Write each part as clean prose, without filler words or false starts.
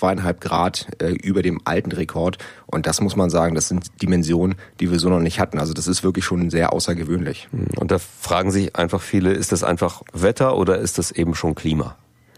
2,5 Grad über dem alten Rekord. Und das muss man sagen, das sind Dimensionen, die wir so noch nicht hatten. Also das ist wirklich schon sehr außergewöhnlich. Und da fragen sich einfach viele, ist das einfach Wetter oder ist das eben schon Klima?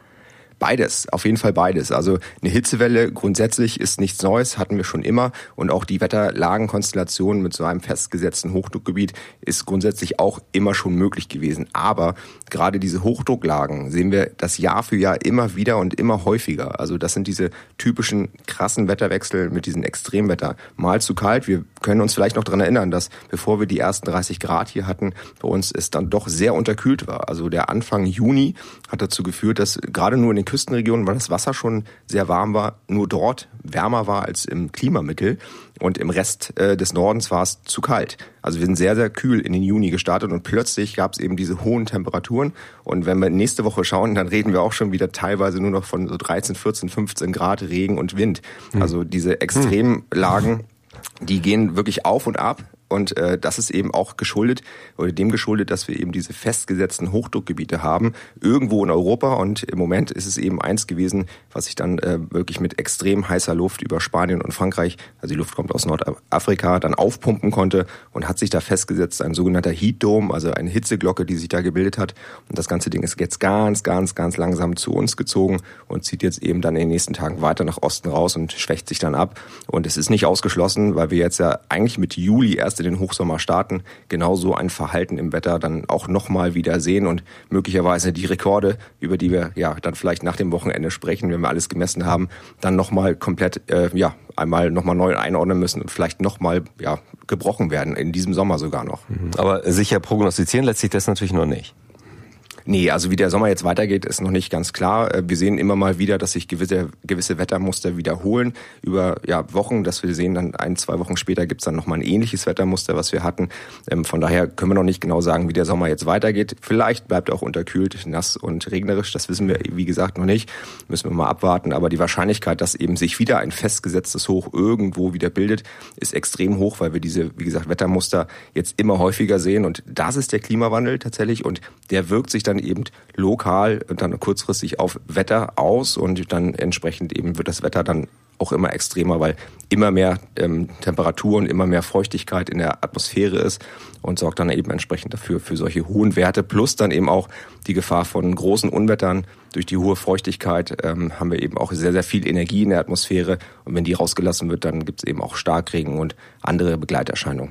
Beides, auf jeden Fall beides. Also eine Hitzewelle grundsätzlich ist nichts Neues, hatten wir schon immer. Und auch die Wetterlagenkonstellation mit so einem festgesetzten Hochdruckgebiet ist grundsätzlich auch immer schon möglich gewesen. Aber gerade diese Hochdrucklagen sehen wir das Jahr für Jahr immer wieder und immer häufiger. Also das sind diese typischen krassen Wetterwechsel mit diesem Extremwetter. Mal zu kalt. Wir können uns vielleicht noch daran erinnern, dass bevor wir die ersten 30 Grad hier hatten, bei uns es dann doch sehr unterkühlt war. Also der Anfang Juni hat dazu geführt, dass gerade nur in den Küstenregionen, weil das Wasser schon sehr warm war, nur dort wärmer war als im Klimamittel und im Rest des Nordens war es zu kalt. Also wir sind sehr, sehr kühl in den Juni gestartet und plötzlich gab es eben diese hohen Temperaturen und wenn wir nächste Woche schauen, dann reden wir auch schon wieder teilweise nur noch von so 13, 14, 15 Grad Regen und Wind. Also diese Extremlagen, die gehen wirklich auf und ab. Und das ist eben auch geschuldet, oder dem geschuldet, dass wir eben diese festgesetzten Hochdruckgebiete haben, irgendwo in Europa. Und im Moment ist es eben eins gewesen, was sich dann wirklich mit extrem heißer Luft über Spanien und Frankreich, also die Luft kommt aus Nordafrika, dann aufpumpen konnte und hat sich da festgesetzt, ein sogenannter Heat Dome, also eine Hitzeglocke, die sich da gebildet hat. Und das ganze Ding ist jetzt ganz, ganz, ganz langsam zu uns gezogen und zieht jetzt eben dann in den nächsten Tagen weiter nach Osten raus und schwächt sich dann ab. Und es ist nicht ausgeschlossen, weil wir jetzt ja eigentlich mit Juli erst in den Hochsommer starten, genauso ein Verhalten im Wetter dann auch nochmal wieder sehen und möglicherweise die Rekorde, über die wir ja dann vielleicht nach dem Wochenende sprechen, wenn wir alles gemessen haben, dann nochmal komplett einmal nochmal neu einordnen müssen und vielleicht nochmal gebrochen werden, in diesem Sommer sogar noch. Aber sicher prognostizieren lässt sich das natürlich noch nicht. Nee, also wie der Sommer jetzt weitergeht, ist noch nicht ganz klar. Wir sehen immer mal wieder, dass sich gewisse Wettermuster wiederholen über Wochen, dass wir sehen, dann 1-2 Wochen später gibt's dann nochmal ein ähnliches Wettermuster, was wir hatten. Von daher können wir noch nicht genau sagen, wie der Sommer jetzt weitergeht. Vielleicht bleibt er auch unterkühlt, nass und regnerisch. Das wissen wir, wie gesagt, noch nicht. Müssen wir mal abwarten. Aber die Wahrscheinlichkeit, dass eben sich wieder ein festgesetztes Hoch irgendwo wieder bildet, ist extrem hoch, weil wir diese, wie gesagt, Wettermuster jetzt immer häufiger sehen. Und das ist der Klimawandel tatsächlich. Und der wirkt sich dann eben lokal und dann kurzfristig auf Wetter aus und dann entsprechend eben wird das Wetter dann auch immer extremer, weil immer mehr Temperatur und immer mehr Feuchtigkeit in der Atmosphäre ist und sorgt dann eben entsprechend dafür für solche hohen Werte plus dann eben auch die Gefahr von großen Unwettern. Durch die hohe Feuchtigkeit haben wir eben auch sehr, sehr viel Energie in der Atmosphäre und wenn die rausgelassen wird, dann gibt es eben auch Starkregen und andere Begleiterscheinungen.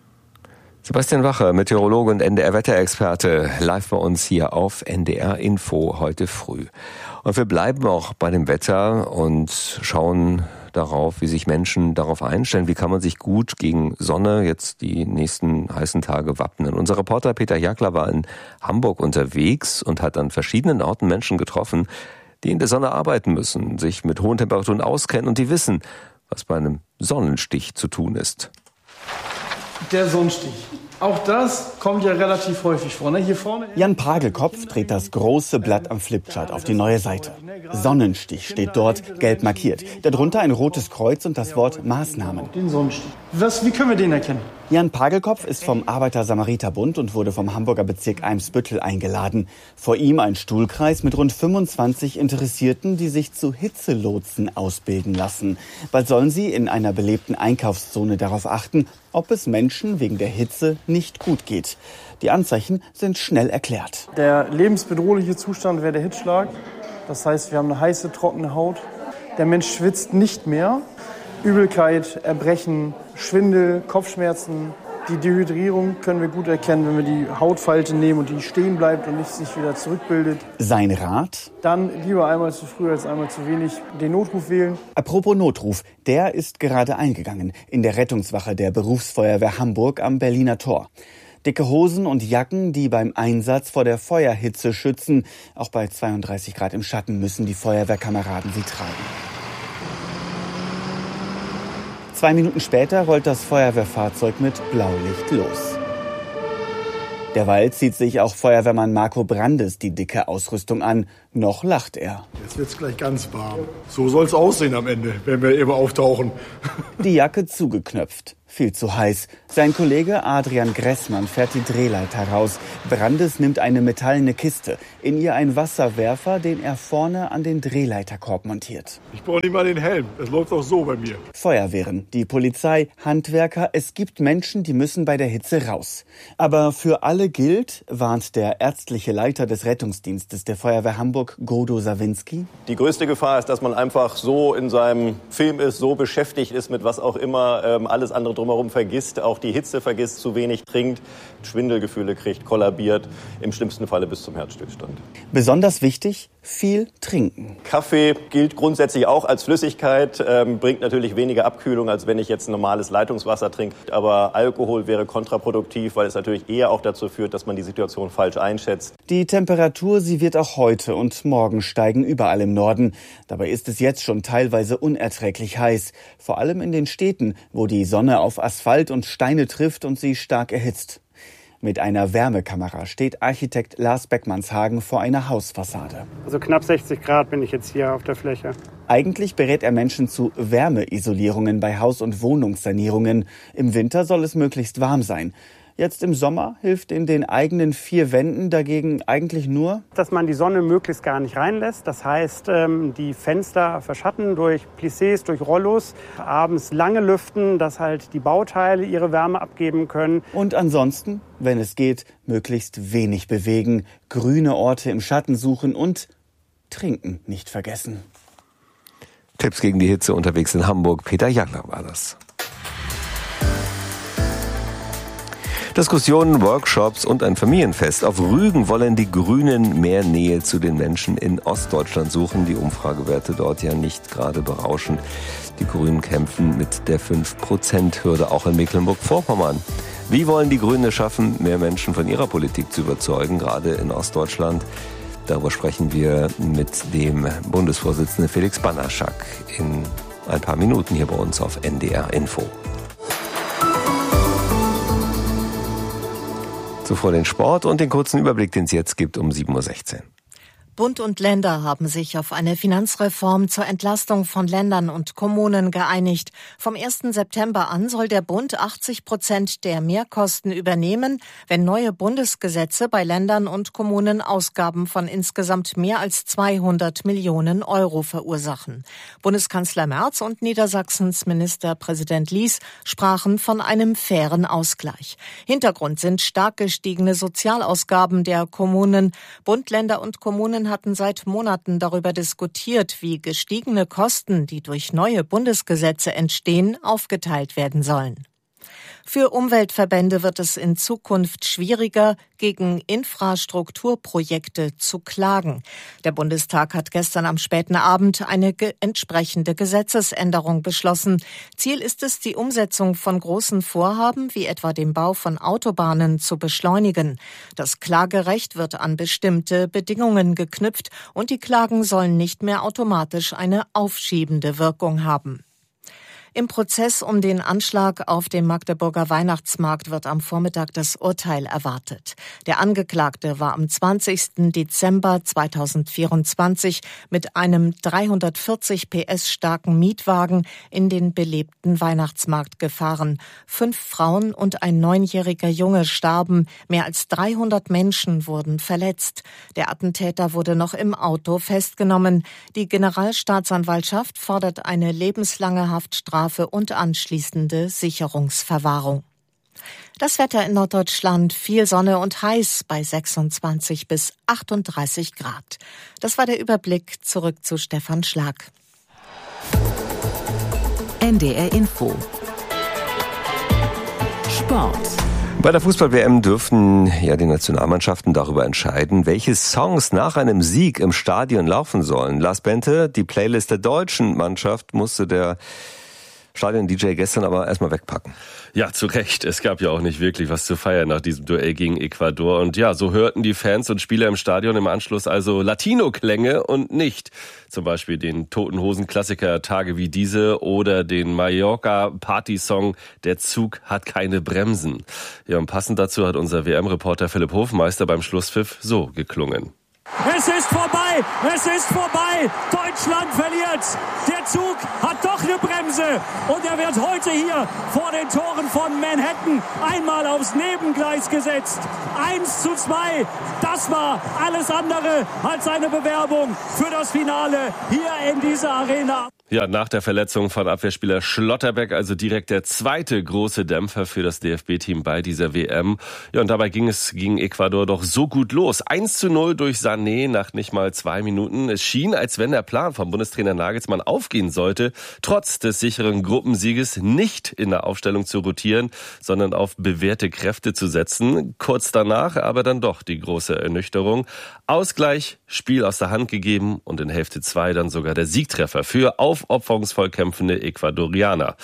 Sebastian Wache, Meteorologe und NDR-Wetterexperte, live bei uns hier auf NDR Info heute früh. Und wir bleiben auch bei dem Wetter und schauen darauf, wie sich Menschen darauf einstellen. Wie kann man sich gut gegen Sonne jetzt die nächsten heißen Tage wappnen? Unser Reporter Peter Jagler war in Hamburg unterwegs und hat an verschiedenen Orten Menschen getroffen, die in der Sonne arbeiten müssen, sich mit hohen Temperaturen auskennen und die wissen, was bei einem Sonnenstich zu tun ist. Der Sonnenstich. Auch das kommt ja relativ häufig vor. Ne? Hier vorne Jan Pagelkopf dreht das große Blatt am Flipchart auf die neue Seite. Sonnenstich steht dort, gelb markiert. Darunter ein rotes Kreuz und das Wort Maßnahmen. Den Sonnenstich. Wie können wir den erkennen? Jan Pagelkopf ist vom Arbeiter-Samariter-Bund und wurde vom Hamburger Bezirk Eimsbüttel eingeladen. Vor ihm ein Stuhlkreis mit rund 25 Interessierten, die sich zu Hitzelotsen ausbilden lassen. Bald sollen sie in einer belebten Einkaufszone darauf achten, ob es Menschen wegen der Hitze nicht gut geht. Die Anzeichen sind schnell erklärt. Der lebensbedrohliche Zustand wäre der Hitzschlag. Das heißt, wir haben eine heiße, trockene Haut. Der Mensch schwitzt nicht mehr. Übelkeit, Erbrechen, Schwindel, Kopfschmerzen. Die Dehydrierung können wir gut erkennen, wenn wir die Hautfalte nehmen und die stehen bleibt und nicht sich wieder zurückbildet. Sein Rat? Dann lieber einmal zu früh als einmal zu wenig den Notruf wählen. Apropos Notruf, der ist gerade eingegangen in der Rettungswache der Berufsfeuerwehr Hamburg am Berliner Tor. Dicke Hosen und Jacken, die beim Einsatz vor der Feuerhitze schützen. Auch bei 32 Grad im Schatten müssen die Feuerwehrkameraden sie tragen. 2 Minuten später rollt das Feuerwehrfahrzeug mit Blaulicht los. Derweil zieht sich auch Feuerwehrmann Marco Brandes die dicke Ausrüstung an. Noch lacht er. Jetzt wird's gleich ganz warm. So soll's aussehen am Ende, wenn wir eben auftauchen. Die Jacke zugeknöpft. viel zu heiß. Sein Kollege Adrian Gressmann fährt die Drehleiter raus. Brandes nimmt eine metallene Kiste. In ihr ein Wasserwerfer, den er vorne an den Drehleiterkorb montiert. Ich brauche nicht mal den Helm. Das läuft auch so bei mir. Feuerwehren, die Polizei, Handwerker. Es gibt Menschen, die müssen bei der Hitze raus. Aber für alle gilt, warnt der ärztliche Leiter des Rettungsdienstes der Feuerwehr Hamburg, Godo Sawinski. Die größte Gefahr ist, dass man einfach so in seinem Film ist, so beschäftigt ist mit was auch immer, alles andere drumherum vergisst, auch die Hitze vergisst, zu wenig trinkt, Schwindelgefühle kriegt, kollabiert, im schlimmsten Falle bis zum Herzstillstand. Besonders wichtig, viel trinken. Kaffee gilt grundsätzlich auch als Flüssigkeit, bringt natürlich weniger Abkühlung, als wenn ich jetzt normales Leitungswasser trinke. Aber Alkohol wäre kontraproduktiv, weil es natürlich eher auch dazu führt, dass man die Situation falsch einschätzt. Die Temperatur, sie wird auch heute und morgen steigen überall im Norden. Dabei ist es jetzt schon teilweise unerträglich heiß. Vor allem in den Städten, wo die Sonne auf Asphalt und Steine trifft und sie stark erhitzt. Mit einer Wärmekamera steht Architekt Lars Beckmannshagen vor einer Hausfassade. Also knapp 60 Grad bin ich jetzt hier auf der Fläche. Eigentlich berät er Menschen zu Wärmeisolierungen bei Haus- und Wohnungssanierungen. Im Winter soll es möglichst warm sein. Jetzt im Sommer hilft in den eigenen 4 Wänden dagegen eigentlich nur, dass man die Sonne möglichst gar nicht reinlässt. Das heißt, die Fenster verschatten durch Plissés, durch Rollos. Abends lange lüften, dass halt die Bauteile ihre Wärme abgeben können. Und ansonsten, wenn es geht, möglichst wenig bewegen, grüne Orte im Schatten suchen und trinken nicht vergessen. Tipps gegen die Hitze unterwegs in Hamburg. Peter Jagler war das. Diskussionen, Workshops und ein Familienfest. Auf Rügen wollen die Grünen mehr Nähe zu den Menschen in Ostdeutschland suchen. Die Umfragewerte dort ja nicht gerade berauschend. Die Grünen kämpfen mit der 5%-Hürde auch in Mecklenburg-Vorpommern. Wie wollen die Grünen es schaffen, mehr Menschen von ihrer Politik zu überzeugen, gerade in Ostdeutschland? Darüber sprechen wir mit dem Bundesvorsitzenden Felix Banaschak in ein paar Minuten hier bei uns auf NDR Info. Zuvor den Sport und den kurzen Überblick, den es jetzt gibt um 7.16 Uhr. Bund und Länder haben sich auf eine Finanzreform zur Entlastung von Ländern und Kommunen geeinigt. Vom 1. September an soll der Bund 80% der Mehrkosten übernehmen, wenn neue Bundesgesetze bei Ländern und Kommunen Ausgaben von insgesamt mehr als 200 Millionen Euro verursachen. Bundeskanzler Merz und Niedersachsens Ministerpräsident Lies sprachen von einem fairen Ausgleich. Hintergrund sind stark gestiegene Sozialausgaben der Kommunen. Bund, Länder und Kommunen hatten seit Monaten darüber diskutiert, wie gestiegene Kosten, die durch neue Bundesgesetze entstehen, aufgeteilt werden sollen. Für Umweltverbände wird es in Zukunft schwieriger, gegen Infrastrukturprojekte zu klagen. Der Bundestag hat gestern am späten Abend eine entsprechende Gesetzesänderung beschlossen. Ziel ist es, die Umsetzung von großen Vorhaben, wie etwa dem Bau von Autobahnen, zu beschleunigen. Das Klagerecht wird an bestimmte Bedingungen geknüpft und die Klagen sollen nicht mehr automatisch eine aufschiebende Wirkung haben. Im Prozess um den Anschlag auf dem Magdeburger Weihnachtsmarkt wird am Vormittag das Urteil erwartet. Der Angeklagte war am 20. Dezember 2024 mit einem 340 PS starken Mietwagen in den belebten Weihnachtsmarkt gefahren. 5 Frauen und ein 9-jähriger Junge starben. Mehr als 300 Menschen wurden verletzt. Der Attentäter wurde noch im Auto festgenommen. Die Generalstaatsanwaltschaft fordert eine lebenslange Haftstrafe und anschließende Sicherungsverwahrung. Das Wetter in Norddeutschland, viel Sonne und heiß bei 26 bis 38 Grad. Das war der Überblick. Zurück zu Stefan Schlag. NDR Info. Sport. Bei der Fußball-WM dürften ja die Nationalmannschaften darüber entscheiden, welche Songs nach einem Sieg im Stadion laufen sollen. Lars Bente, die Playlist der deutschen Mannschaft musste der Stadion-DJ gestern aber erstmal wegpacken. Ja, zu Recht. Es gab ja auch nicht wirklich was zu feiern nach diesem Duell gegen Ecuador. Und ja, so hörten die Fans und Spieler im Stadion im Anschluss also Latino-Klänge und nicht zum Beispiel den Toten Hosen-Klassiker Tage wie diese oder den Mallorca-Party-Song Der Zug hat keine Bremsen. Ja, und passend dazu hat unser WM-Reporter Philipp Hofmeister beim Schlusspfiff so geklungen. Es ist vorbei! Es ist vorbei! Deutschland verliert! Der Zug hat doch eine Bremse und er wird heute hier vor den Toren von Manhattan einmal aufs Nebengleis gesetzt. 1:2, das war alles andere als eine Bewerbung für das Finale hier in dieser Arena. Ja, nach der Verletzung von Abwehrspieler Schlotterbeck, also direkt der zweite große Dämpfer für das DFB-Team bei dieser WM. Ja, und dabei ging es gegen Ecuador doch so gut los. 1:0 durch Sané nach nicht mal 2 Minuten. Es schien, als wenn der Plan von Bundestrainer Nagelsmann aufgehen sollte, trotz des sicheren Gruppensieges nicht in der Aufstellung zu rotieren, sondern auf bewährte Kräfte zu setzen. Kurz danach aber dann doch die große Ernüchterung. Ausgleich, Spiel aus der Hand gegeben und in Hälfte 2 dann sogar der Siegtreffer für aufopferungsvoll kämpfende Ecuadorianer.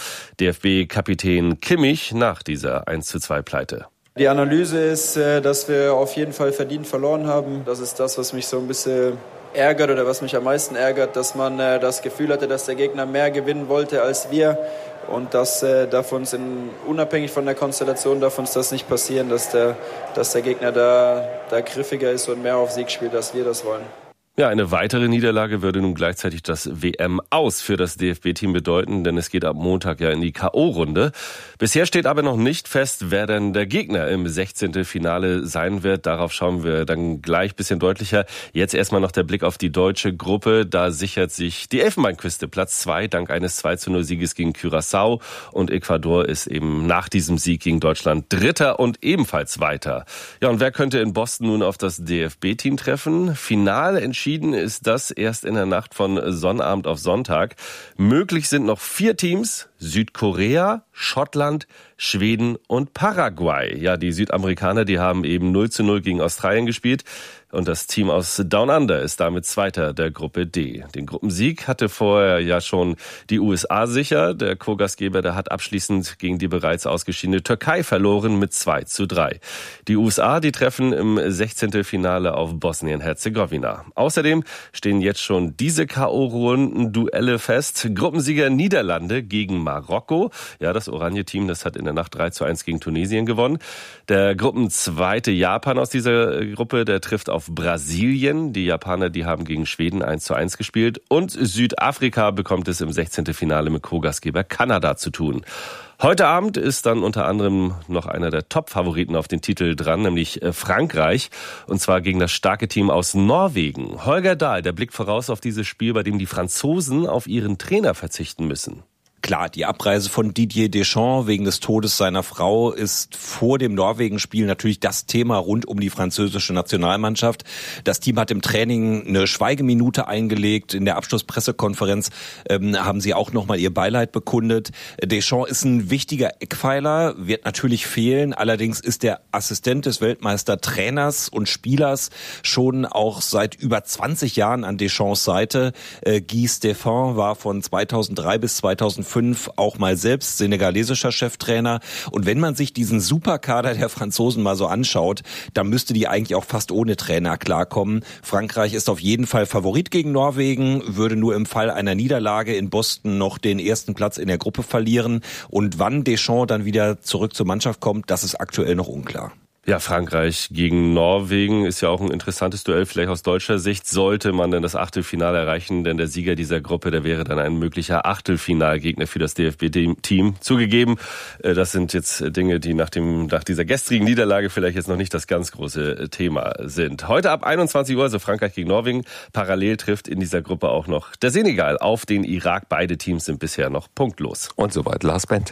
DFB-Kapitän Kimmich nach dieser 1:2 Pleite. Die Analyse ist, dass wir auf jeden Fall verdient verloren haben. Das ist das, was mich so ein bisschen ärgert oder was mich am meisten ärgert, dass man das Gefühl hatte, dass der Gegner mehr gewinnen wollte als wir. Und das darf uns unabhängig von der Konstellation darf uns das nicht passieren, dass der Gegner da griffiger ist und mehr auf Sieg spielt, als wir das wollen. Ja, eine weitere Niederlage würde nun gleichzeitig das WM-Aus für das DFB-Team bedeuten, denn es geht ab Montag ja in die K.O.-Runde. Bisher steht aber noch nicht fest, wer denn der Gegner im 16. Finale sein wird. Darauf schauen wir dann gleich ein bisschen deutlicher. Jetzt erstmal noch der Blick auf die deutsche Gruppe. Da sichert sich die Elfenbeinküste Platz 2 dank eines 2:0-Sieges gegen Curaçao. Und Ecuador ist eben nach diesem Sieg gegen Deutschland Dritter und ebenfalls weiter. Ja, und wer könnte in Boston nun auf das DFB-Team treffen? Final entschieden ist das erst in der Nacht von Sonnabend auf Sonntag. Möglich sind noch 4 Teams: Südkorea, Schottland, Schweden und Paraguay. Ja, die Südamerikaner, die haben eben 0:0 gegen Australien gespielt. Und das Team aus Down Under ist damit Zweiter der Gruppe D. Den Gruppensieg hatte vorher ja schon die USA sicher. Der Co-Gastgeber, der hat abschließend gegen die bereits ausgeschiedene Türkei verloren mit 2:3. Die USA, die treffen im 16. Finale auf Bosnien-Herzegowina. Außerdem stehen jetzt schon diese K.O.-Runden-Duelle fest. Gruppensieger Niederlande gegen Marokko. Ja, das Oranje-Team, das hat in der Nacht 3:1 gegen Tunesien gewonnen. Der Gruppenzweite Japan aus dieser Gruppe, der trifft auf Brasilien. Die Japaner, die haben gegen Schweden 1:1 gespielt. Und Südafrika bekommt es im 16. Finale mit Co-Gastgeber Kanada zu tun. Heute Abend ist dann unter anderem noch einer der Top-Favoriten auf den Titel dran, nämlich Frankreich. Und zwar gegen das starke Team aus Norwegen. Holger Dahl, der blickt voraus auf dieses Spiel, bei dem die Franzosen auf ihren Trainer verzichten müssen. Klar, die Abreise von Didier Deschamps wegen des Todes seiner Frau ist vor dem Norwegen-Spiel natürlich das Thema rund um die französische Nationalmannschaft. Das Team hat im Training eine Schweigeminute eingelegt. In der Abschlusspressekonferenz haben sie auch nochmal ihr Beileid bekundet. Deschamps ist ein wichtiger Eckpfeiler, wird natürlich fehlen. Allerdings ist der Assistent des Weltmeister-Trainers und Spielers schon auch seit über 20 Jahren an Deschamps Seite. Guy Stéphane war von 2003 bis 2005 auch mal selbst senegalesischer Cheftrainer. Und wenn man sich diesen Superkader der Franzosen mal so anschaut, dann müsste die eigentlich auch fast ohne Trainer klarkommen. Frankreich ist auf jeden Fall Favorit gegen Norwegen, würde nur im Fall einer Niederlage in Boston noch den ersten Platz in der Gruppe verlieren. Und wann Deschamps dann wieder zurück zur Mannschaft kommt, das ist aktuell noch unklar. Ja, Frankreich gegen Norwegen ist ja auch ein interessantes Duell, vielleicht aus deutscher Sicht. Sollte man denn das Achtelfinale erreichen, denn der Sieger dieser Gruppe, der wäre dann ein möglicher Achtelfinalgegner für das DFB-Team. Zugegeben, das sind jetzt Dinge, die nach dieser gestrigen Niederlage vielleicht jetzt noch nicht das ganz große Thema sind. Heute ab 21 Uhr, also Frankreich gegen Norwegen. Parallel trifft in dieser Gruppe auch noch der Senegal auf den Irak. Beide Teams sind bisher noch punktlos. Und soweit Lars Bente.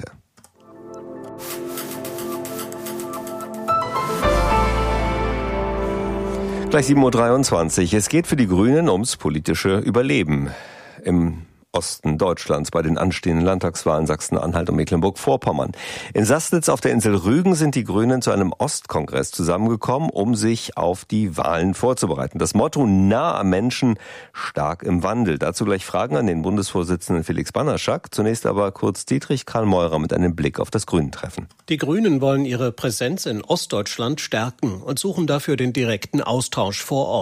Gleich 7:23 Uhr. Es geht für die Grünen ums politische Überleben im Osten Deutschlands bei den anstehenden Landtagswahlen Sachsen-Anhalt und Mecklenburg-Vorpommern. In Sassnitz auf der Insel Rügen sind die Grünen zu einem Ostkongress zusammengekommen, um sich auf die Wahlen vorzubereiten. Das Motto: nah am Menschen, stark im Wandel. Dazu gleich Fragen an den Bundesvorsitzenden Felix Banaschak. Zunächst aber kurz Dietrich Karl-Meurer mit einem Blick auf das Grünen-Treffen. Die Grünen wollen ihre Präsenz in Ostdeutschland stärken und suchen dafür den direkten Austausch vor Ort.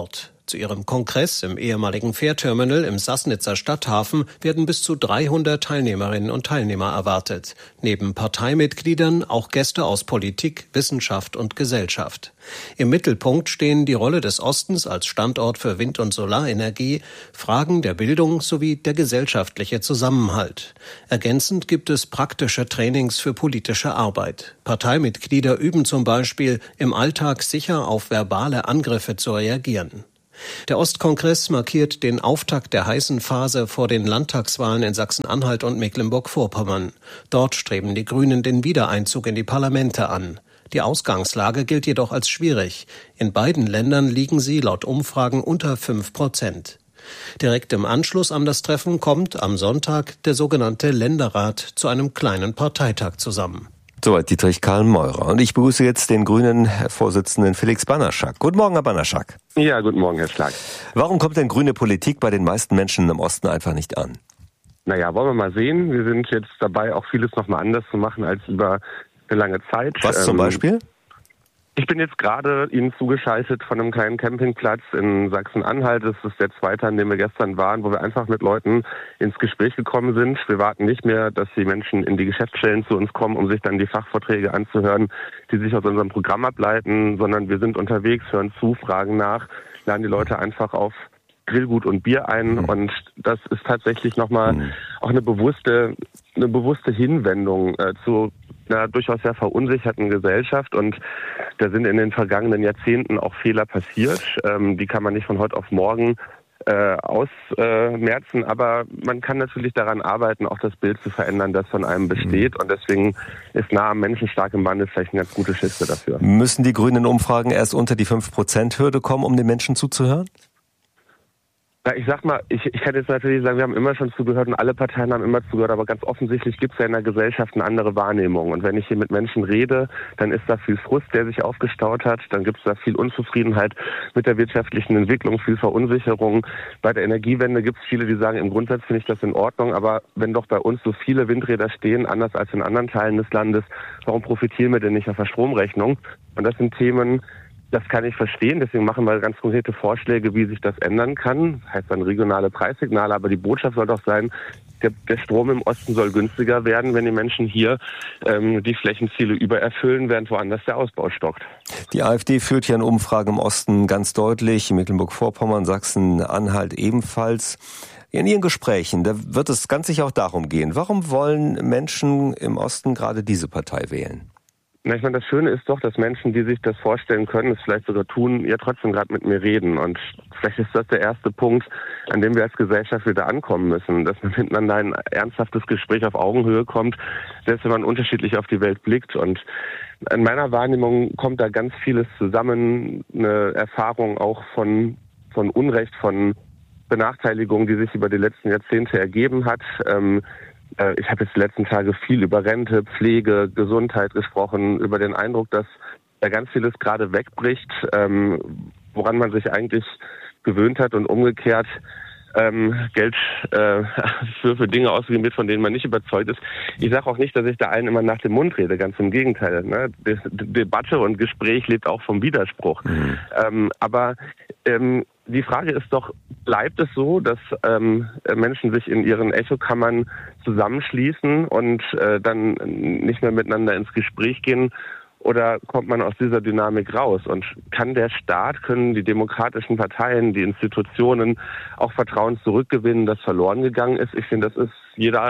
Zu ihrem Kongress im ehemaligen Fährterminal im Sassnitzer Stadthafen werden bis zu 300 Teilnehmerinnen und Teilnehmer erwartet. Neben Parteimitgliedern auch Gäste aus Politik, Wissenschaft und Gesellschaft. Im Mittelpunkt stehen die Rolle des Ostens als Standort für Wind- und Solarenergie, Fragen der Bildung sowie der gesellschaftliche Zusammenhalt. Ergänzend gibt es praktische Trainings für politische Arbeit. Parteimitglieder üben zum Beispiel, im Alltag sicher auf verbale Angriffe zu reagieren. Der Ostkongress markiert den Auftakt der heißen Phase vor den Landtagswahlen in Sachsen-Anhalt und Mecklenburg-Vorpommern. Dort streben die Grünen den Wiedereinzug in die Parlamente an. Die Ausgangslage gilt jedoch als schwierig. In beiden Ländern liegen sie laut Umfragen unter 5%. Direkt im Anschluss an das Treffen kommt am Sonntag der sogenannte Länderrat zu einem kleinen Parteitag zusammen. Soweit Dietrich Karl Meurer. Und ich begrüße jetzt den Grünen-Vorsitzenden Felix Banaschak. Guten Morgen, Herr Banaschak. Ja, guten Morgen, Herr Schlag. Warum kommt denn grüne Politik bei den meisten Menschen im Osten einfach nicht an? Naja, wollen wir mal sehen. Wir sind jetzt dabei, auch vieles nochmal anders zu machen als über eine lange Zeit. Was zum Beispiel? Ich bin jetzt gerade Ihnen zugeschaltet von einem kleinen Campingplatz in Sachsen-Anhalt. Das ist der zweite, an dem wir gestern waren, wo wir einfach mit Leuten ins Gespräch gekommen sind. Wir warten nicht mehr, dass die Menschen in die Geschäftsstellen zu uns kommen, um sich dann die Fachvorträge anzuhören, die sich aus unserem Programm ableiten, sondern wir sind unterwegs, hören zu, fragen nach, laden die Leute einfach auf Grillgut und Bier ein. Und das ist tatsächlich nochmal auch eine bewusste Hinwendung zu einer durchaus sehr verunsicherten Gesellschaft. Und da sind in den vergangenen Jahrzehnten auch Fehler passiert. Die kann man nicht von heute auf morgen ausmerzen, aber man kann natürlich daran arbeiten, auch das Bild zu verändern, das von einem besteht. Und deswegen ist nah am Menschen stark im Wandel vielleicht eine ganz gute Schiste dafür. Müssen die Grünen in Umfragen erst unter die 5%-Hürde kommen, um den Menschen zuzuhören? Na, ich sag mal, ich kann jetzt natürlich sagen, wir haben immer schon zugehört und alle Parteien haben immer zugehört, aber ganz offensichtlich gibt es ja in der Gesellschaft eine andere Wahrnehmung. Und wenn ich hier mit Menschen rede, dann ist da viel Frust, der sich aufgestaut hat, dann gibt es da viel Unzufriedenheit mit der wirtschaftlichen Entwicklung, viel Verunsicherung. Bei der Energiewende gibt es viele, die sagen, im Grundsatz finde ich das in Ordnung, aber wenn doch bei uns so viele Windräder stehen, anders als in anderen Teilen des Landes, warum profitieren wir denn nicht auf der Stromrechnung? Und das sind Themen, das kann ich verstehen, deswegen machen wir ganz konkrete Vorschläge, wie sich das ändern kann. Das heißt dann regionale Preissignale, aber die Botschaft soll doch sein, der Strom im Osten soll günstiger werden, wenn die Menschen hier die Flächenziele übererfüllen, während woanders der Ausbau stockt. Die AfD führt ja in Umfragen im Osten ganz deutlich, in Mecklenburg-Vorpommern, Sachsen-Anhalt ebenfalls. In Ihren Gesprächen, da wird es ganz sicher auch darum gehen, warum wollen Menschen im Osten gerade diese Partei wählen? Na, ich meine, das Schöne ist doch, dass Menschen, die sich das vorstellen können, es vielleicht sogar tun, ja trotzdem gerade mit mir reden. Und vielleicht ist das der erste Punkt, an dem wir als Gesellschaft wieder ankommen müssen, dass man miteinander ein ernsthaftes Gespräch auf Augenhöhe kommt, selbst wenn man unterschiedlich auf die Welt blickt. Und in meiner Wahrnehmung kommt da ganz vieles zusammen, eine Erfahrung auch von Unrecht, von Benachteiligung, die sich über die letzten Jahrzehnte ergeben hat. Ich habe jetzt die letzten Tage viel über Rente, Pflege, Gesundheit gesprochen, über den Eindruck, dass da ganz vieles gerade wegbricht, woran man sich eigentlich gewöhnt hat und umgekehrt Geld für Dinge ausgegeben wird, von denen man nicht überzeugt ist. Ich sage auch nicht, dass ich da allen immer nach dem Mund rede, ganz im Gegenteil. Ne? Debatte und Gespräch lebt auch vom Widerspruch. Aber die Frage ist doch, bleibt es so, dass Menschen sich in ihren Echokammern zusammenschließen und dann nicht mehr miteinander ins Gespräch gehen? Oder kommt man aus dieser Dynamik raus? Und kann der Staat, können die demokratischen Parteien, die Institutionen auch Vertrauen zurückgewinnen, das verloren gegangen ist? Ich finde, das ist jeder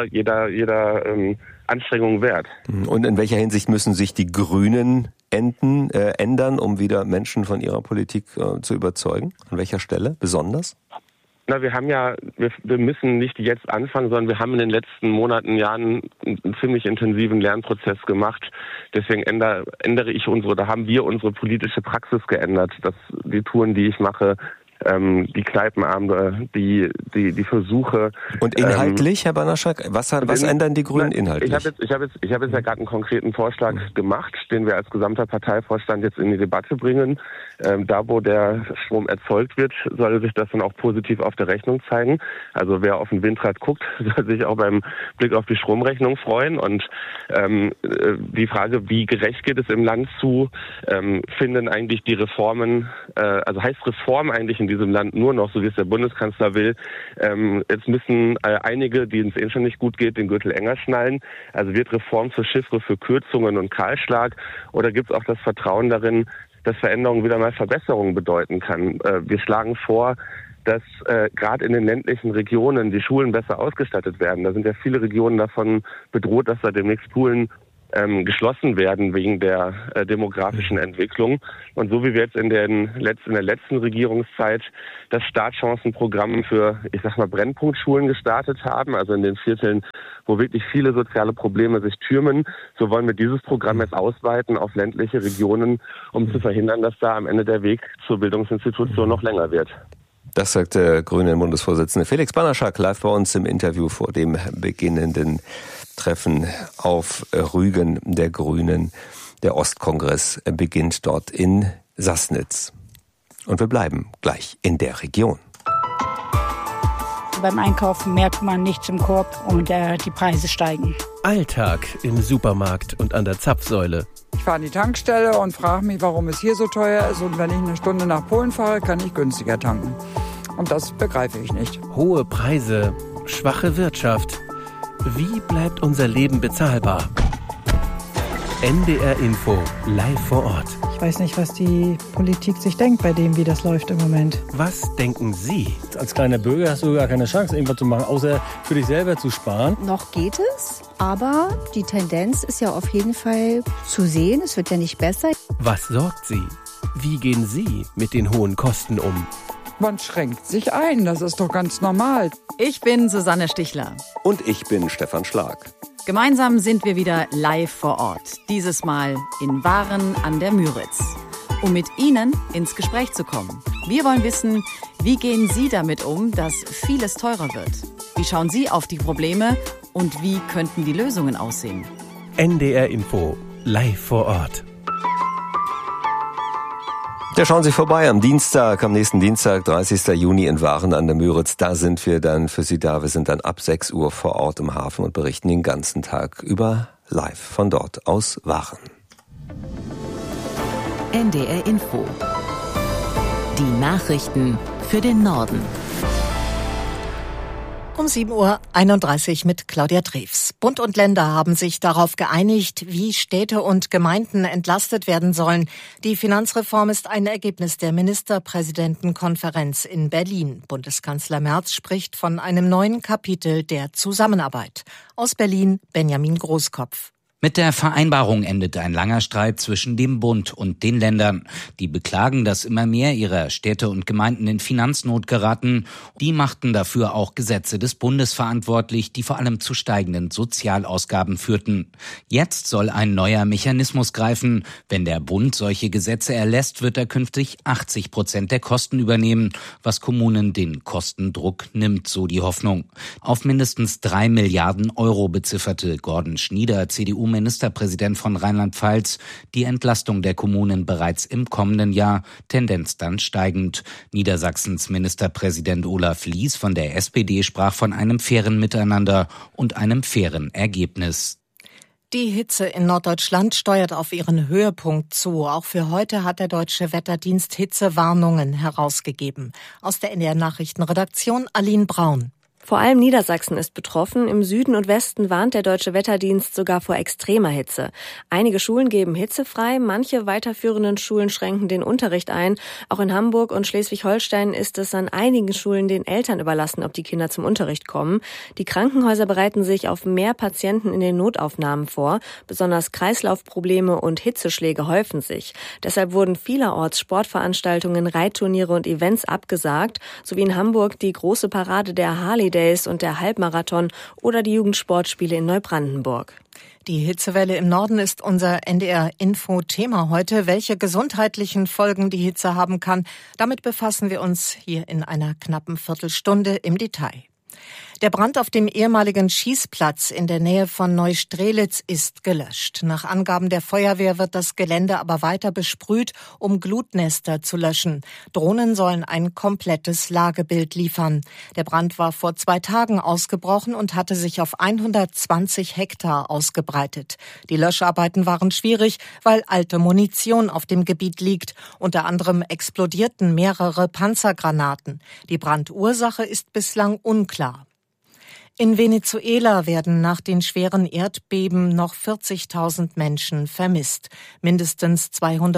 Anstrengung wert. Und in welcher Hinsicht müssen sich die Grünen ändern, um wieder Menschen von ihrer Politik zu überzeugen? An welcher Stelle besonders? Na, wir müssen nicht jetzt anfangen, sondern wir haben in den letzten Monaten, Jahren einen ziemlich intensiven Lernprozess gemacht. Deswegen haben wir unsere politische Praxis geändert. Die Touren, die ich mache, die Kneipenabende, die Versuche. Und inhaltlich, Herr Banaschak, was ändern die Grünen inhaltlich? Ich habe jetzt ja gerade einen konkreten Vorschlag gemacht, den wir als gesamter Parteivorstand jetzt in die Debatte bringen. Da, wo der Strom erzeugt wird, soll sich das dann auch positiv auf der Rechnung zeigen. Also wer auf ein Windrad guckt, soll sich auch beim Blick auf die Stromrechnung freuen. Und die Frage, wie gerecht geht es im Land zu, finden eigentlich die Reformen, also heißt Reform eigentlich in diesem Land nur noch, so wie es der Bundeskanzler will, jetzt müssen einige, denen es schon nicht gut geht, den Gürtel enger schnallen. Also wird Reform zur Chiffre für Kürzungen und Kahlschlag, oder gibt es auch das Vertrauen darin, dass Veränderung wieder mal Verbesserungen bedeuten kann? Wir schlagen vor, dass gerade in den ländlichen Regionen die Schulen besser ausgestattet werden. Da sind ja viele Regionen davon bedroht, dass da demnächst Schulen geschlossen werden wegen der demografischen Entwicklung. Und so wie wir jetzt in der letzten Regierungszeit das Startchancenprogramm für, Brennpunktschulen gestartet haben, also in den Vierteln, wo wirklich viele soziale Probleme sich türmen, so wollen wir dieses Programm jetzt ausweiten auf ländliche Regionen, um zu verhindern, dass da am Ende der Weg zur Bildungsinstitution noch länger wird. Das sagt der Grünen-Bundesvorsitzende Felix Banaschak live bei uns im Interview vor dem beginnenden Treffen auf Rügen der Grünen. Der Ostkongress beginnt dort in Sassnitz. Und wir bleiben gleich in der Region. Beim Einkaufen merkt man nichts im Korb und die Preise steigen. Alltag im Supermarkt und an der Zapfsäule. Ich fahre an die Tankstelle und frage mich, warum es hier so teuer ist. Und wenn ich eine Stunde nach Polen fahre, kann ich günstiger tanken. Und das begreife ich nicht. Hohe Preise, schwache Wirtschaft. Wie bleibt unser Leben bezahlbar? NDR Info, live vor Ort. Ich weiß nicht, was die Politik sich denkt bei dem, wie das läuft im Moment. Was denken Sie? Als kleiner Bürger hast du gar keine Chance, irgendwas zu machen, außer für dich selber zu sparen. Noch geht es, aber die Tendenz ist ja auf jeden Fall zu sehen. Es wird ja nicht besser. Was sorgt Sie? Wie gehen Sie mit den hohen Kosten um? Man schränkt sich ein, das ist doch ganz normal. Ich bin Susanne Stichler. Und ich bin Stefan Schlag. Gemeinsam sind wir wieder live vor Ort. Dieses Mal in Waren an der Müritz. Um mit Ihnen ins Gespräch zu kommen. Wir wollen wissen, wie gehen Sie damit um, dass vieles teurer wird? Wie schauen Sie auf die Probleme und wie könnten die Lösungen aussehen? NDR Info, live vor Ort. Ja, schauen Sie vorbei am nächsten Dienstag, 30. Juni in Waren an der Müritz. Da sind wir dann für Sie da. Wir sind dann ab 6 Uhr vor Ort im Hafen und berichten den ganzen Tag über live von dort aus Waren. NDR Info. Die Nachrichten für den Norden. Um 7.31 Uhr mit Claudia Drews. Bund und Länder haben sich darauf geeinigt, wie Städte und Gemeinden entlastet werden sollen. Die Finanzreform ist ein Ergebnis der Ministerpräsidentenkonferenz in Berlin. Bundeskanzler Merz spricht von einem neuen Kapitel der Zusammenarbeit. Aus Berlin Benjamin Großkopf. Mit der Vereinbarung endet ein langer Streit zwischen dem Bund und den Ländern. Die beklagen, dass immer mehr ihrer Städte und Gemeinden in Finanznot geraten. Die machten dafür auch Gesetze des Bundes verantwortlich, die vor allem zu steigenden Sozialausgaben führten. Jetzt soll ein neuer Mechanismus greifen. Wenn der Bund solche Gesetze erlässt, wird er künftig 80% der Kosten übernehmen, was Kommunen den Kostendruck nimmt, so die Hoffnung. Auf mindestens 3 Milliarden Euro bezifferte Gordon Schnieder, CDU-Ministerpräsident von Rheinland-Pfalz, die Entlastung der Kommunen bereits im kommenden Jahr, Tendenz dann steigend. Niedersachsens Ministerpräsident Olaf Lies von der SPD sprach von einem fairen Miteinander und einem fairen Ergebnis. Die Hitze in Norddeutschland steuert auf ihren Höhepunkt zu. Auch für heute hat der Deutsche Wetterdienst Hitzewarnungen herausgegeben. Aus der NDR Nachrichtenredaktion Aline Braun. Vor allem Niedersachsen ist betroffen. Im Süden und Westen warnt der Deutsche Wetterdienst sogar vor extremer Hitze. Einige Schulen geben Hitze frei, manche weiterführenden Schulen schränken den Unterricht ein. Auch in Hamburg und Schleswig-Holstein ist es an einigen Schulen den Eltern überlassen, ob die Kinder zum Unterricht kommen. Die Krankenhäuser bereiten sich auf mehr Patienten in den Notaufnahmen vor. Besonders Kreislaufprobleme und Hitzeschläge häufen sich. Deshalb wurden vielerorts Sportveranstaltungen, Reitturniere und Events abgesagt, sowie in Hamburg die große Parade der Harley Days und der Halbmarathon oder die Jugendsportspiele in Neubrandenburg. Die Hitzewelle im Norden ist unser NDR-Info-Thema heute. Welche gesundheitlichen Folgen die Hitze haben kann, damit befassen wir uns hier in einer knappen Viertelstunde im Detail. Der Brand auf dem ehemaligen Schießplatz in der Nähe von Neustrelitz ist gelöscht. Nach Angaben der Feuerwehr wird das Gelände aber weiter besprüht, um Glutnester zu löschen. Drohnen sollen ein komplettes Lagebild liefern. Der Brand war vor 2 Tagen ausgebrochen und hatte sich auf 120 Hektar ausgebreitet. Die Löscharbeiten waren schwierig, weil alte Munition auf dem Gebiet liegt. Unter anderem explodierten mehrere Panzergranaten. Die Brandursache ist bislang unklar. In Venezuela werden nach den schweren Erdbeben noch 40.000 Menschen vermisst. Mindestens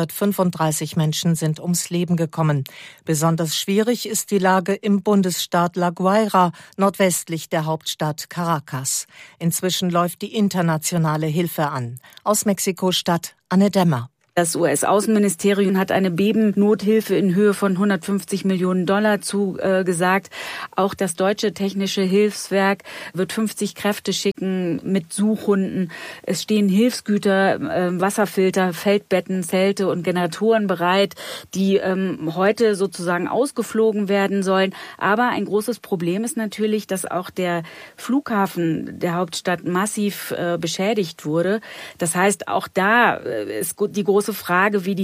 235 Menschen sind ums Leben gekommen. Besonders schwierig ist die Lage im Bundesstaat La Guaira, nordwestlich der Hauptstadt Caracas. Inzwischen läuft die internationale Hilfe an. Aus Mexiko-Stadt Anne Dämmer. Das US-Außenministerium hat eine Bebennothilfe in Höhe von $150 Millionen zugesagt. Auch das deutsche technische Hilfswerk wird 50 Kräfte schicken mit Suchhunden. Es stehen Hilfsgüter, Wasserfilter, Feldbetten, Zelte und Generatoren bereit, die heute sozusagen ausgeflogen werden sollen. Aber ein großes Problem ist natürlich, dass auch der Flughafen der Hauptstadt massiv beschädigt wurde. Das heißt, auch da ist die große Frage, wie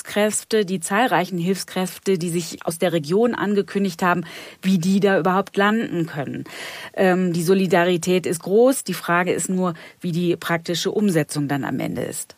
die zahlreichen Hilfskräfte, die sich aus der Region angekündigt haben, wie die da überhaupt landen können. Die Solidarität ist groß. Die Frage ist nur, wie die praktische Umsetzung dann am Ende ist.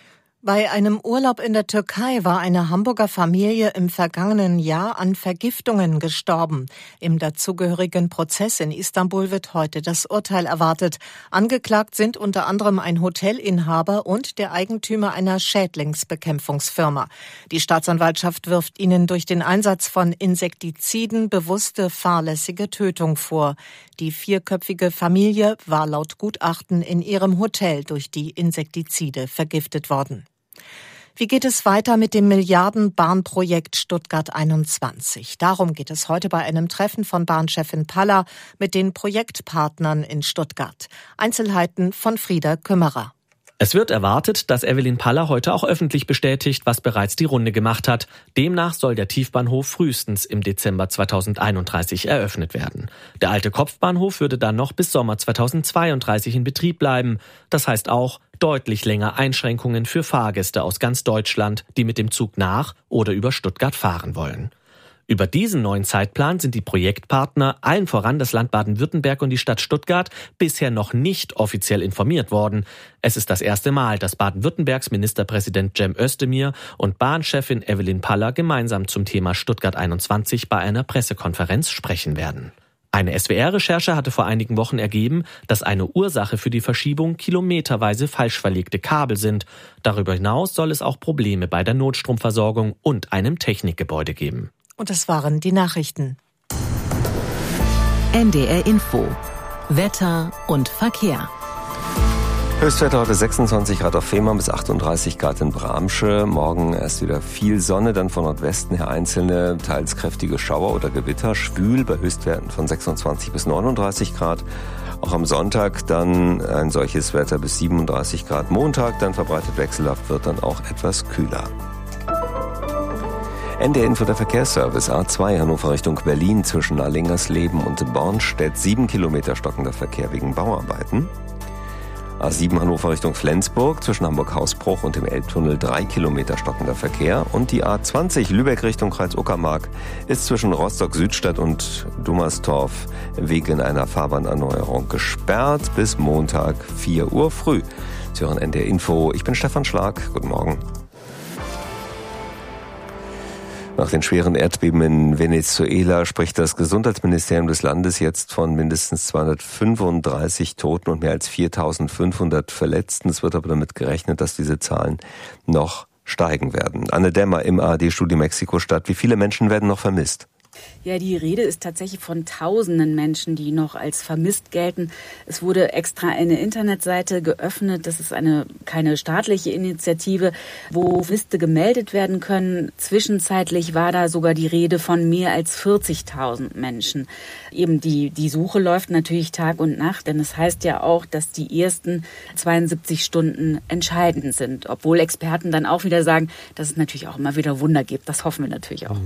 Bei einem Urlaub in der Türkei war eine Hamburger Familie im vergangenen Jahr an Vergiftungen gestorben. Im dazugehörigen Prozess in Istanbul wird heute das Urteil erwartet. Angeklagt sind unter anderem ein Hotelinhaber und der Eigentümer einer Schädlingsbekämpfungsfirma. Die Staatsanwaltschaft wirft ihnen durch den Einsatz von Insektiziden bewusste fahrlässige Tötung vor. Die 4-köpfige Familie war laut Gutachten in ihrem Hotel durch die Insektizide vergiftet worden. Wie geht es weiter mit dem Milliardenbahnprojekt Stuttgart 21? Darum geht es heute bei einem Treffen von Bahnchefin Paller mit den Projektpartnern in Stuttgart. Einzelheiten von Frieda Kümmerer. Es wird erwartet, dass Evelyn Paller heute auch öffentlich bestätigt, was bereits die Runde gemacht hat. Demnach soll der Tiefbahnhof frühestens im Dezember 2031 eröffnet werden. Der alte Kopfbahnhof würde dann noch bis Sommer 2032 in Betrieb bleiben. Das heißt auch deutlich länger Einschränkungen für Fahrgäste aus ganz Deutschland, die mit dem Zug nach oder über Stuttgart fahren wollen. Über diesen neuen Zeitplan sind die Projektpartner, allen voran das Land Baden-Württemberg und die Stadt Stuttgart, bisher noch nicht offiziell informiert worden. Es ist das erste Mal, dass Baden-Württembergs Ministerpräsident Cem Özdemir und Bahnchefin Evelyn Paller gemeinsam zum Thema Stuttgart 21 bei einer Pressekonferenz sprechen werden. Eine SWR-Recherche hatte vor einigen Wochen ergeben, dass eine Ursache für die Verschiebung kilometerweise falsch verlegte Kabel sind. Darüber hinaus soll es auch Probleme bei der Notstromversorgung und einem Technikgebäude geben. Und das waren die Nachrichten. NDR Info. Wetter und Verkehr. Höchstwetter heute 26 Grad auf Fehmarn bis 38 Grad in Bramsche. Morgen erst wieder viel Sonne, dann von Nordwesten her einzelne, teils kräftige Schauer oder Gewitter. Schwül bei Höchstwerten von 26 bis 39 Grad. Auch am Sonntag dann ein solches Wetter bis 37 Grad. Montag dann verbreitet wechselhaft, wird dann auch etwas kühler. NDR Info der Verkehrsservice A2 Hannover Richtung Berlin zwischen Allingersleben und Bornstedt 7 Kilometer stockender Verkehr wegen Bauarbeiten. A7 Hannover Richtung Flensburg zwischen Hamburg-Hausbruch und dem Elbtunnel 3 Kilometer stockender Verkehr. Und die A20 Lübeck Richtung Kreis Uckermark ist zwischen Rostock-Südstadt und Dummerstorf wegen einer Fahrbahnerneuerung gesperrt bis Montag 4 Uhr früh. Sie hören NDR Info. Ich bin Stefan Schlag. Guten Morgen. Nach den schweren Erdbeben in Venezuela spricht das Gesundheitsministerium des Landes jetzt von mindestens 235 Toten und mehr als 4.500 Verletzten. Es wird aber damit gerechnet, dass diese Zahlen noch steigen werden. Anne Dämmer im ARD-Studio Mexiko-Stadt. Wie viele Menschen werden noch vermisst? Ja, die Rede ist tatsächlich von Tausenden Menschen, die noch als vermisst gelten. Es wurde extra eine Internetseite geöffnet. Das ist keine staatliche Initiative, wo Vermisste gemeldet werden können. Zwischenzeitlich war da sogar die Rede von mehr als 40.000 Menschen. Eben die Suche läuft natürlich Tag und Nacht, denn es heißt ja auch, dass die ersten 72 Stunden entscheidend sind. Obwohl Experten dann auch wieder sagen, dass es natürlich auch immer wieder Wunder gibt. Das hoffen wir natürlich auch.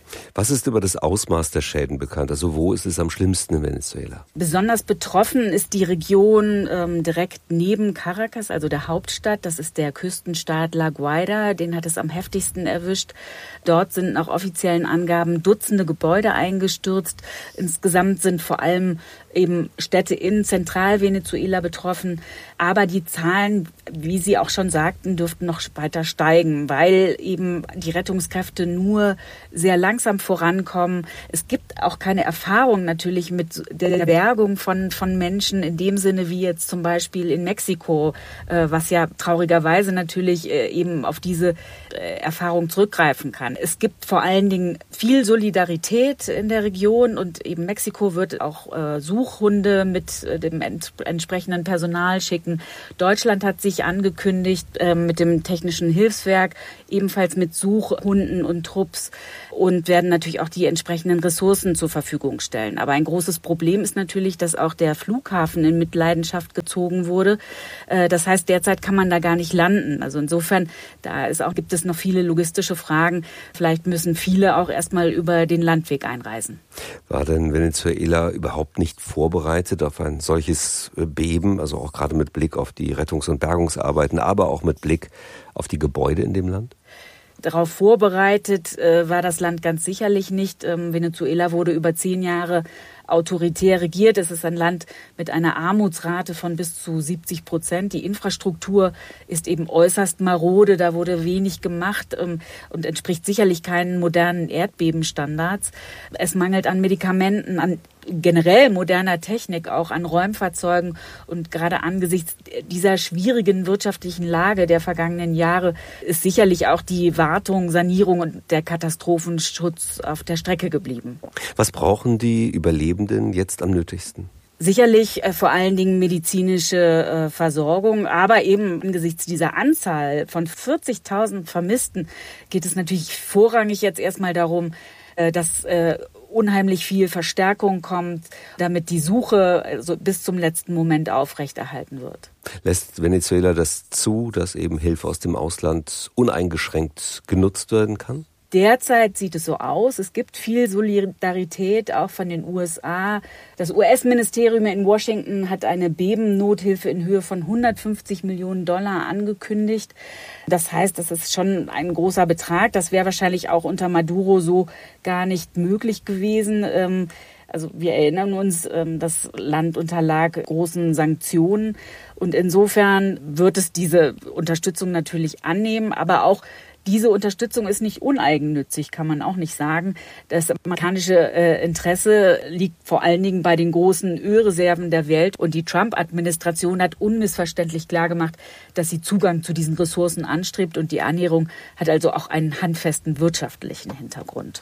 Was ist über das Ausmaß der Schäden bekannt? Also wo ist es am schlimmsten in Venezuela? Besonders betroffen ist die Region direkt neben Caracas, also der Hauptstadt. Das ist der Küstenstaat La Guaira. Den hat es am heftigsten erwischt. Dort sind nach offiziellen Angaben Dutzende Gebäude eingestürzt. Insgesamt sind vor allem eben Städte in Zentralvenezuela betroffen. Aber die Zahlen, wie Sie auch schon sagten, dürften noch weiter steigen, weil eben die Rettungskräfte nur sehr langsam vorankommen. Es gibt auch keine Erfahrung natürlich mit der Bergung von Menschen in dem Sinne wie jetzt zum Beispiel in Mexiko, was ja traurigerweise natürlich eben auf diese Erfahrung zurückgreifen kann. Es gibt vor allen Dingen viel Solidarität in der Region und eben Mexiko wird auch Suchhunde mit dem entsprechenden Personal schicken. Deutschland hat sich angekündigt mit dem Technischen Hilfswerk, ebenfalls mit Suchhunden und Trupps und werden natürlich auch die entsprechenden Ressourcen zur Verfügung stellen. Aber ein großes Problem ist natürlich, dass auch der Flughafen in Mitleidenschaft gezogen wurde. Das heißt, derzeit kann man da gar nicht landen. Also insofern, gibt es noch viele logistische Fragen. Vielleicht müssen viele auch erstmal über den Landweg einreisen. War denn Venezuela überhaupt nicht vorbereitet auf ein solches Beben, also auch gerade mit Blick auf die Rettungs- und Bergungsarbeiten, aber auch mit Blick auf die Gebäude in dem Land? Darauf vorbereitet war das Land ganz sicherlich nicht. Venezuela wurde über 10 Jahre autoritär regiert. Es ist ein Land mit einer Armutsrate von bis zu 70%. Die Infrastruktur ist eben äußerst marode. Da wurde wenig gemacht und entspricht sicherlich keinen modernen Erdbebenstandards. Es mangelt an Medikamenten, an generell moderner Technik, auch an Räumfahrzeugen. Und gerade angesichts dieser schwierigen wirtschaftlichen Lage der vergangenen Jahre ist sicherlich auch die Wartung, Sanierung und der Katastrophenschutz auf der Strecke geblieben. Was brauchen die Überlebenden jetzt am nötigsten? Sicherlich vor allen Dingen medizinische Versorgung, aber eben angesichts dieser Anzahl von 40.000 Vermissten geht es natürlich vorrangig jetzt erstmal darum, dass unheimlich viel Verstärkung kommt, damit die Suche bis zum letzten Moment aufrechterhalten wird. Lässt Venezuela das zu, dass eben Hilfe aus dem Ausland uneingeschränkt genutzt werden kann? Derzeit sieht es so aus. Es gibt viel Solidarität auch von den USA. Das US-Ministerium in Washington hat eine Bebennothilfe in Höhe von $150 Millionen angekündigt. Das heißt, das ist schon ein großer Betrag. Das wäre wahrscheinlich auch unter Maduro so gar nicht möglich gewesen. Also wir erinnern uns, das Land unterlag großen Sanktionen. Und insofern wird es diese Unterstützung natürlich annehmen, aber auch diese Unterstützung ist nicht uneigennützig, kann man auch nicht sagen. Das amerikanische Interesse liegt vor allen Dingen bei den großen Ölreserven der Welt. Und die Trump-Administration hat unmissverständlich klargemacht, dass sie Zugang zu diesen Ressourcen anstrebt. Und die Annäherung hat also auch einen handfesten wirtschaftlichen Hintergrund.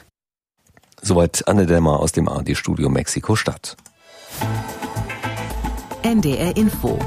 Soweit Anne Dämmer aus dem ARD-Studio Mexiko-Stadt. NDR Info.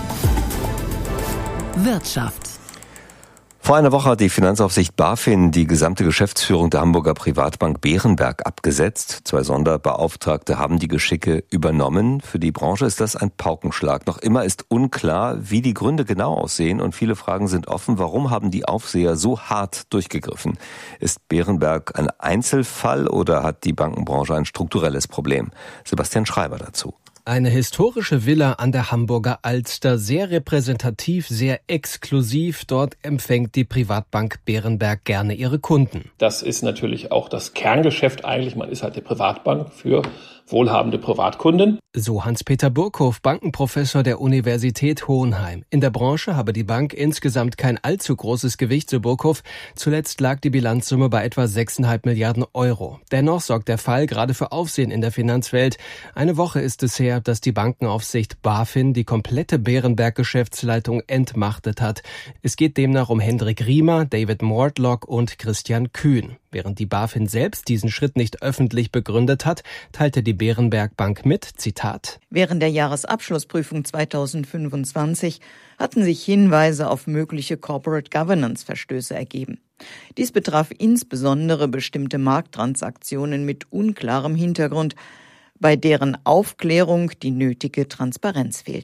Wirtschaft. Vor einer Woche hat die Finanzaufsicht BaFin die gesamte Geschäftsführung der Hamburger Privatbank Berenberg abgesetzt. 2 Sonderbeauftragte haben die Geschicke übernommen. Für die Branche ist das ein Paukenschlag. Noch immer ist unklar, wie die Gründe genau aussehen und viele Fragen sind offen. Warum haben die Aufseher so hart durchgegriffen? Ist Berenberg ein Einzelfall oder hat die Bankenbranche ein strukturelles Problem? Sebastian Schreiber dazu. Eine historische Villa an der Hamburger Alster, sehr repräsentativ, sehr exklusiv. Dort empfängt die Privatbank Berenberg gerne ihre Kunden. Das ist natürlich auch das Kerngeschäft eigentlich. Man ist halt eine Privatbank für wohlhabende Privatkunden. So Hans-Peter Burkhoff, Bankenprofessor der Universität Hohenheim. In der Branche habe die Bank insgesamt kein allzu großes Gewicht, so Burkhoff. Zuletzt lag die Bilanzsumme bei etwa 6,5 Milliarden Euro. Dennoch sorgt der Fall gerade für Aufsehen in der Finanzwelt. Eine Woche ist es her, dass die Bankenaufsicht BaFin die komplette Berenberg-Geschäftsleitung entmachtet hat. Es geht demnach um Hendrik Riemer, David Mortlock und Christian Kühn. Während die BaFin selbst diesen Schritt nicht öffentlich begründet hat, teilte die Berenberg Bank mit, Zitat: Während der Jahresabschlussprüfung 2025 hatten sich Hinweise auf mögliche Corporate Governance-Verstöße ergeben. Dies betraf insbesondere bestimmte Markttransaktionen mit unklarem Hintergrund, bei deren Aufklärung die nötige Transparenz fehlte.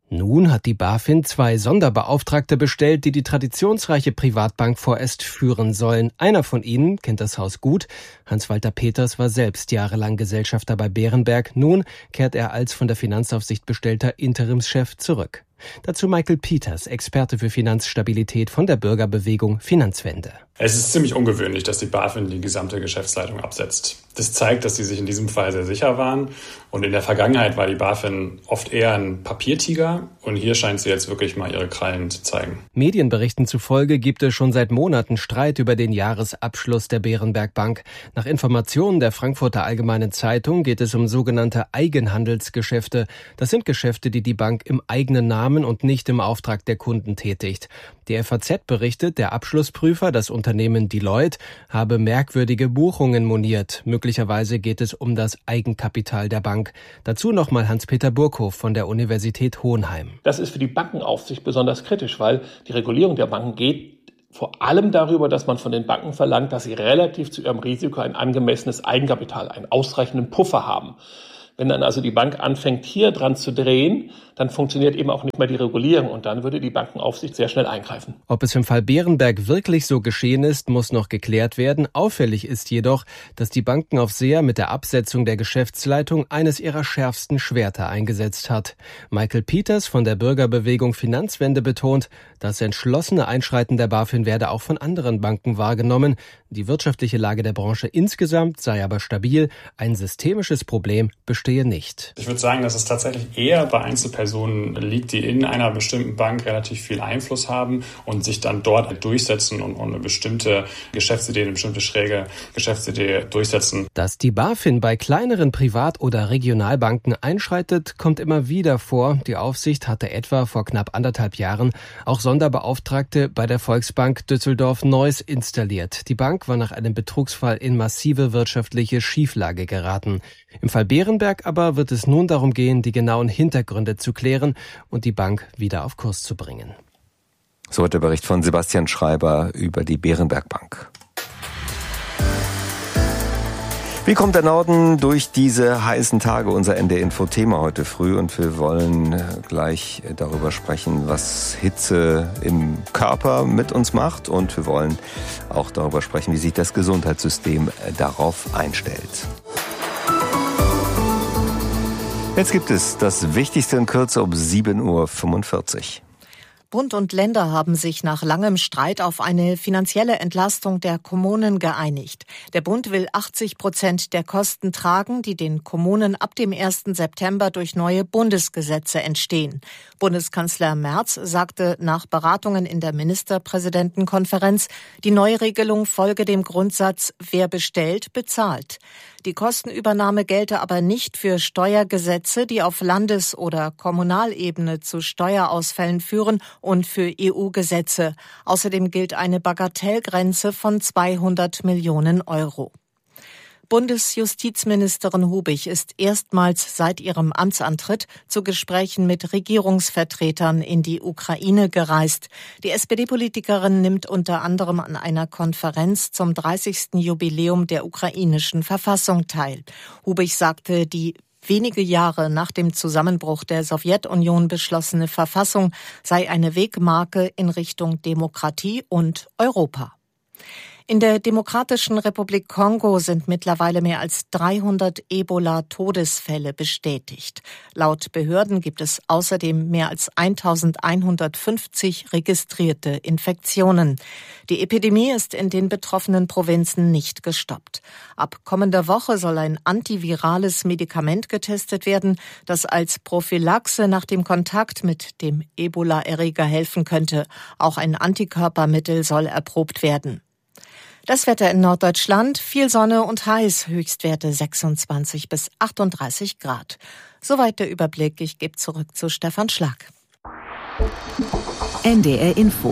Nun hat die BaFin 2 Sonderbeauftragte bestellt, die die traditionsreiche Privatbank vorerst führen sollen. Einer von ihnen kennt das Haus gut. Hans-Walter Peters war selbst jahrelang Gesellschafter bei Berenberg. Nun kehrt er als von der Finanzaufsicht bestellter Interimschef zurück. Dazu Michael Peters, Experte für Finanzstabilität von der Bürgerbewegung Finanzwende. Es ist ziemlich ungewöhnlich, dass die BaFin die gesamte Geschäftsleitung absetzt. Das zeigt, dass sie sich in diesem Fall sehr sicher waren. Und in der Vergangenheit war die BaFin oft eher ein Papiertiger. Und hier scheint sie jetzt wirklich mal ihre Krallen zu zeigen. Medienberichten zufolge gibt es schon seit Monaten Streit über den Jahresabschluss der Berenberg Bank. Nach Informationen der Frankfurter Allgemeinen Zeitung geht es um sogenannte Eigenhandelsgeschäfte. Das sind Geschäfte, die die Bank im eigenen Namen und nicht im Auftrag der Kunden tätigt. Die FAZ berichtet, der Abschlussprüfer, das Unternehmen Deloitte, habe merkwürdige Buchungen moniert. Möglicherweise geht es um das Eigenkapital der Bank. Dazu nochmal Hans-Peter Burkhoff von der Universität Hohenheim. Das ist für die Bankenaufsicht besonders kritisch, weil die Regulierung der Banken geht vor allem darüber, dass man von den Banken verlangt, dass sie relativ zu ihrem Risiko ein angemessenes Eigenkapital, einen ausreichenden Puffer haben. Wenn dann also die Bank anfängt, hier dran zu drehen, dann funktioniert eben auch nicht mehr die Regulierung und dann würde die Bankenaufsicht sehr schnell eingreifen. Ob es im Fall Berenberg wirklich so geschehen ist, muss noch geklärt werden. Auffällig ist jedoch, dass die Bankenaufseher mit der Absetzung der Geschäftsleitung eines ihrer schärfsten Schwerter eingesetzt hat. Michael Peters von der Bürgerbewegung Finanzwende betont, das entschlossene Einschreiten der BaFin werde auch von anderen Banken wahrgenommen. Die wirtschaftliche Lage der Branche insgesamt sei aber stabil. Ein systemisches Problem bestehe nicht. Ich würde sagen, dass es tatsächlich eher bei Einzelpersonen liegt, die in einer bestimmten Bank relativ viel Einfluss haben und sich dann dort durchsetzen und eine bestimmte Geschäftsidee, eine bestimmte schräge Geschäftsidee durchsetzen. Dass die BaFin bei kleineren Privat- oder Regionalbanken einschreitet, kommt immer wieder vor. Die Aufsicht hatte etwa vor knapp 1,5 Jahren auch Sonderbeauftragte bei der Volksbank Düsseldorf-Neuss installiert. Die Bank war nach einem Betrugsfall in massive wirtschaftliche Schieflage geraten. Im Fall Berenberg aber wird es nun darum gehen, die genauen Hintergründe zu klären und die Bank wieder auf Kurs zu bringen. So hat der Bericht von Sebastian Schreiber über die Berenberg Bank. Wie kommt der Norden durch diese heißen Tage? Unser NDR-Info-Thema heute früh. Und wir wollen gleich darüber sprechen, was Hitze im Körper mit uns macht. Und wir wollen auch darüber sprechen, wie sich das Gesundheitssystem darauf einstellt. Jetzt gibt es das Wichtigste in Kürze um 7:45 Uhr. Bund und Länder haben sich nach langem Streit auf eine finanzielle Entlastung der Kommunen geeinigt. Der Bund will 80% der Kosten tragen, die den Kommunen ab dem 1. September durch neue Bundesgesetze entstehen. Bundeskanzler Merz sagte nach Beratungen in der Ministerpräsidentenkonferenz, die Neuregelung folge dem Grundsatz, wer bestellt, bezahlt. Die Kostenübernahme gelte aber nicht für Steuergesetze, die auf Landes- oder Kommunalebene zu Steuerausfällen führen und für EU-Gesetze. Außerdem gilt eine Bagatellgrenze von 200 Millionen Euro. Bundesjustizministerin Hubig ist erstmals seit ihrem Amtsantritt zu Gesprächen mit Regierungsvertretern in die Ukraine gereist. Die SPD-Politikerin nimmt unter anderem an einer Konferenz zum 30. Jubiläum der ukrainischen Verfassung teil. Hubig sagte, die wenige Jahre nach dem Zusammenbruch der Sowjetunion beschlossene Verfassung sei eine Wegmarke in Richtung Demokratie und Europa. In der Demokratischen Republik Kongo sind mittlerweile mehr als 300 Ebola-Todesfälle bestätigt. Laut Behörden gibt es außerdem mehr als 1150 registrierte Infektionen. Die Epidemie ist in den betroffenen Provinzen nicht gestoppt. Ab kommender Woche soll ein antivirales Medikament getestet werden, das als Prophylaxe nach dem Kontakt mit dem Ebola-Erreger helfen könnte. Auch ein Antikörpermittel soll erprobt werden. Das Wetter in Norddeutschland, viel Sonne und heiß, Höchstwerte 26 bis 38 Grad. Soweit der Überblick, ich gebe zurück zu Stefan Schlag. NDR Info.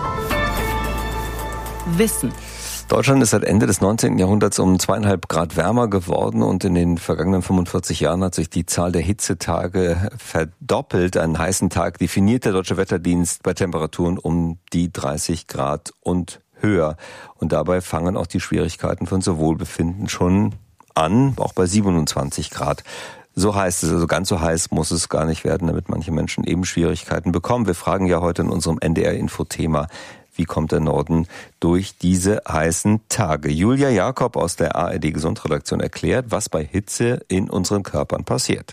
Wissen. Deutschland ist seit Ende des 19. Jahrhunderts um 2,5 Grad wärmer geworden und in den vergangenen 45 Jahren hat sich die Zahl der Hitzetage verdoppelt. Einen heißen Tag definiert der Deutsche Wetterdienst bei Temperaturen um die 30 Grad und höher. Und dabei fangen auch die Schwierigkeiten für unser Wohlbefinden schon an, auch bei 27 Grad. So heißt es, also ganz so heiß muss es gar nicht werden, damit manche Menschen eben Schwierigkeiten bekommen. Wir fragen ja heute in unserem NDR-Info-Thema, wie kommt der Norden durch diese heißen Tage? Julia Jakob aus der ARD-Gesundredaktion erklärt, was bei Hitze in unseren Körpern passiert.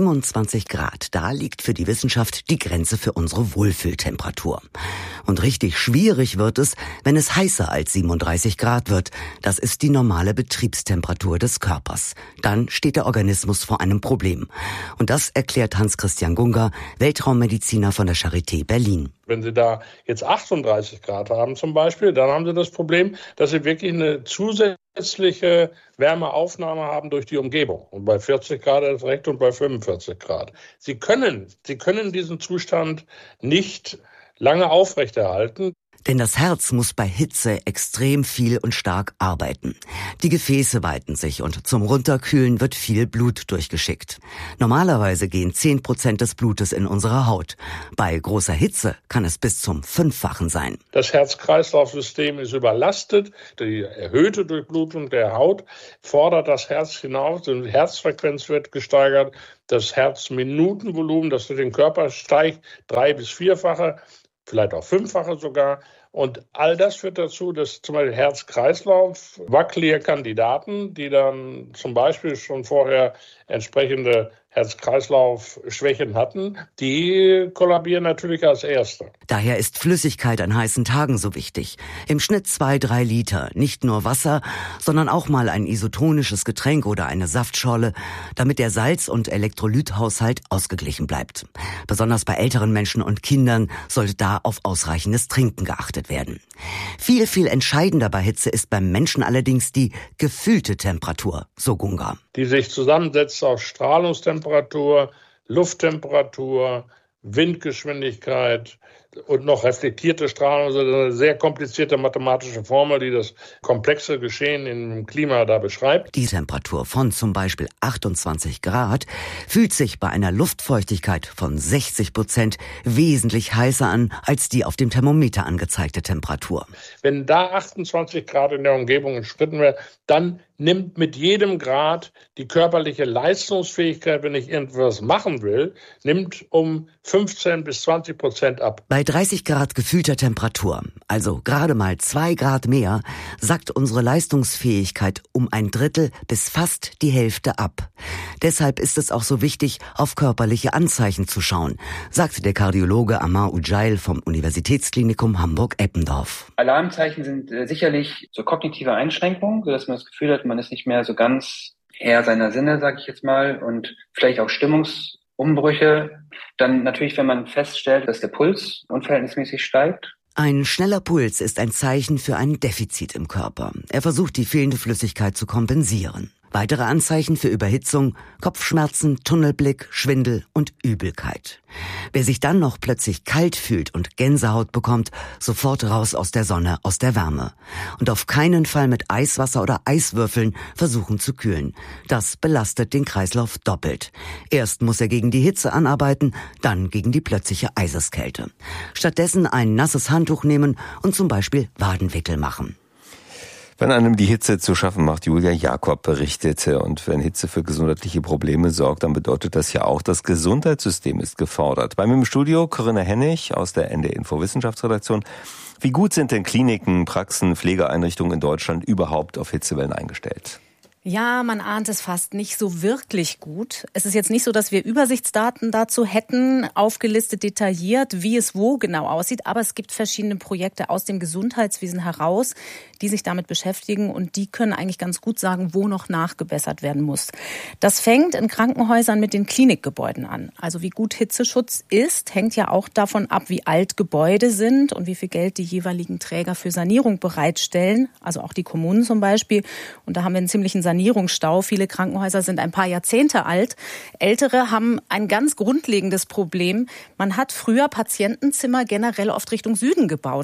27 Grad, da liegt für die Wissenschaft die Grenze für unsere Wohlfühltemperatur. Und richtig schwierig wird es, wenn es heißer als 37 Grad wird. Das ist die normale Betriebstemperatur des Körpers. Dann steht der Organismus vor einem Problem. Und das erklärt Hans-Christian Gunga, Weltraummediziner von der Charité Berlin. Wenn Sie da jetzt 38 Grad haben zum Beispiel, dann haben Sie das Problem, dass Sie wirklich eine zusätzliche Wärmeaufnahme haben durch die Umgebung. Und bei 40 Grad erst recht und bei 45 Grad. Sie können diesen Zustand nicht lange aufrechterhalten. Denn das Herz muss bei Hitze extrem viel und stark arbeiten. Die Gefäße weiten sich und zum Runterkühlen wird viel Blut durchgeschickt. Normalerweise gehen 10% des Blutes in unsere Haut. Bei großer Hitze kann es bis zum 5-fachen sein. Das Herz-Kreislauf-System ist überlastet. Die erhöhte Durchblutung der Haut fordert das Herz hinaus. Die Herzfrequenz wird gesteigert. Das Herzminutenvolumen, das durch den Körper steigt, 3- bis 4-fache. Vielleicht auch 5-fache sogar. Und all das führt dazu, dass zum Beispiel Herz-Kreislauf, wackelige Kandidaten, die dann zum Beispiel schon vorher entsprechende Herz-Kreislauf-Schwächen hatten, die kollabieren natürlich als Erste. Daher ist Flüssigkeit an heißen Tagen so wichtig. Im Schnitt 2-3 Liter. Nicht nur Wasser, sondern auch mal ein isotonisches Getränk oder eine Saftschorle, damit der Salz- und Elektrolythaushalt ausgeglichen bleibt. Besonders bei älteren Menschen und Kindern sollte da auf ausreichendes Trinken geachtet werden. Viel, viel entscheidender bei Hitze ist beim Menschen allerdings die gefühlte Temperatur, so Gunga. Die sich zusammensetzt aus Strahlungstemperatur, Lufttemperatur, Windgeschwindigkeit und noch reflektierte Strahlung. Also eine sehr komplizierte mathematische Formel, die das komplexe Geschehen im Klima da beschreibt. Die Temperatur von zum Beispiel 28 Grad fühlt sich bei einer Luftfeuchtigkeit von 60% wesentlich heißer an als die auf dem Thermometer angezeigte Temperatur. Wenn da 28 Grad in der Umgebung entspritten wird, dann nimmt mit jedem Grad die körperliche Leistungsfähigkeit, wenn ich irgendwas machen will, nimmt um 15 bis 20% ab. Bei 30 Grad gefühlter Temperatur, also gerade mal 2 Grad mehr, sackt unsere Leistungsfähigkeit um 1/3 bis fast die Hälfte ab. Deshalb ist es auch so wichtig, auf körperliche Anzeichen zu schauen, sagte der Kardiologe Amar Ujail vom Universitätsklinikum Hamburg-Eppendorf. Alarmzeichen sind sicherlich so kognitive Einschränkungen, sodass man das Gefühl hat, man ist nicht mehr so ganz Herr seiner Sinne, sage ich jetzt mal, und vielleicht auch Stimmungsumbrüche. Dann natürlich, wenn man feststellt, dass der Puls unverhältnismäßig steigt. Ein schneller Puls ist ein Zeichen für ein Defizit im Körper. Er versucht, die fehlende Flüssigkeit zu kompensieren. Weitere Anzeichen für Überhitzung, Kopfschmerzen, Tunnelblick, Schwindel und Übelkeit. Wer sich dann noch plötzlich kalt fühlt und Gänsehaut bekommt, sofort raus aus der Sonne, aus der Wärme. Und auf keinen Fall mit Eiswasser oder Eiswürfeln versuchen zu kühlen. Das belastet den Kreislauf doppelt. Erst muss er gegen die Hitze anarbeiten, dann gegen die plötzliche Eiseskälte. Stattdessen ein nasses Handtuch nehmen und zum Beispiel Wadenwickel machen. Wenn einem die Hitze zu schaffen macht, Julia Jakob berichtete, und wenn Hitze für gesundheitliche Probleme sorgt, dann bedeutet das ja auch, das Gesundheitssystem ist gefordert. Bei mir im Studio Corinna Hennig aus der NDR Info Wissenschaftsredaktion. Wie gut sind denn Kliniken, Praxen, Pflegeeinrichtungen in Deutschland überhaupt auf Hitzewellen eingestellt? Ja, man ahnt es fast nicht so wirklich gut. Es ist jetzt nicht so, dass wir Übersichtsdaten dazu hätten, aufgelistet, detailliert, wie es wo genau aussieht. Aber es gibt verschiedene Projekte aus dem Gesundheitswesen heraus, die sich damit beschäftigen. Und die können eigentlich ganz gut sagen, wo noch nachgebessert werden muss. Das fängt in Krankenhäusern mit den Klinikgebäuden an. Also wie gut Hitzeschutz ist, hängt ja auch davon ab, wie alt Gebäude sind und wie viel Geld die jeweiligen Träger für Sanierung bereitstellen. Also auch die Kommunen zum Beispiel. Und da haben wir einen ziemlichen Sanierungsstau. Viele Krankenhäuser sind ein paar Jahrzehnte alt. Ältere haben ein ganz grundlegendes Problem. Man hat früher Patientenzimmer generell oft Richtung Süden gebaut.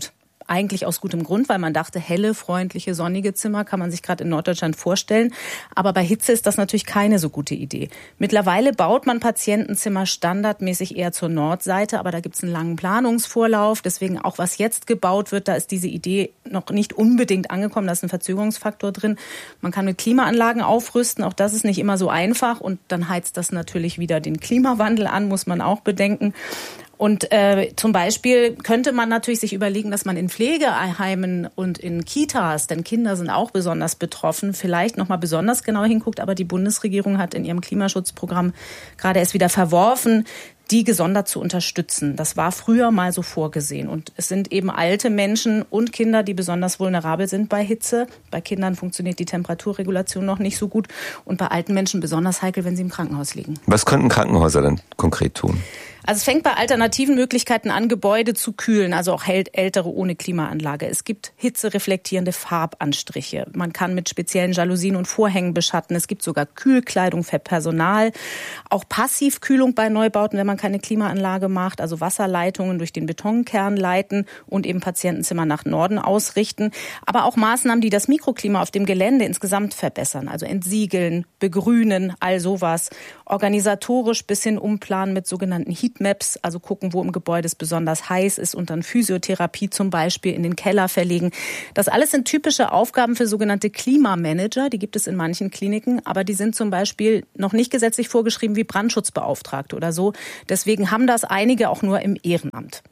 eigentlich aus gutem Grund, weil man dachte, helle, freundliche, sonnige Zimmer kann man sich gerade in Norddeutschland vorstellen. Aber bei Hitze ist das natürlich keine so gute Idee. Mittlerweile baut man Patientenzimmer standardmäßig eher zur Nordseite, aber da gibt es einen langen Planungsvorlauf. Deswegen auch, was jetzt gebaut wird, da ist diese Idee noch nicht unbedingt angekommen. Da ist ein Verzögerungsfaktor drin. Man kann mit Klimaanlagen aufrüsten. Auch das ist nicht immer so einfach. Und dann heizt das natürlich wieder den Klimawandel an, muss man auch bedenken. Und zum Beispiel könnte man natürlich sich überlegen, dass man in Pflegeheimen und in Kitas, denn Kinder sind auch besonders betroffen, vielleicht nochmal besonders genau hinguckt. Aber die Bundesregierung hat in ihrem Klimaschutzprogramm gerade erst wieder verworfen, die gesondert zu unterstützen. Das war früher mal so vorgesehen. Und es sind eben alte Menschen und Kinder, die besonders vulnerabel sind bei Hitze. Bei Kindern funktioniert die Temperaturregulation noch nicht so gut. Und bei alten Menschen besonders heikel, wenn sie im Krankenhaus liegen. Was könnten Krankenhäuser denn konkret tun? Also es fängt bei alternativen Möglichkeiten an, Gebäude zu kühlen, also auch ältere ohne Klimaanlage. Es gibt hitzereflektierende Farbanstriche. Man kann mit speziellen Jalousien und Vorhängen beschatten. Es gibt sogar Kühlkleidung für Personal. Auch Passivkühlung bei Neubauten, wenn man keine Klimaanlage macht, also Wasserleitungen durch den Betonkern leiten und eben Patientenzimmer nach Norden ausrichten. Aber auch Maßnahmen, die das Mikroklima auf dem Gelände insgesamt verbessern, also entsiegeln, begrünen, all sowas. Organisatorisch bis hin umplanen mit sogenannten Heatmaps, also gucken, wo im Gebäude es besonders heiß ist und dann Physiotherapie zum Beispiel in den Keller verlegen. Das alles sind typische Aufgaben für sogenannte Klimamanager. Die gibt es in manchen Kliniken, aber die sind zum Beispiel noch nicht gesetzlich vorgeschrieben wie Brandschutzbeauftragte oder so. Deswegen haben das einige auch nur im Ehrenamt.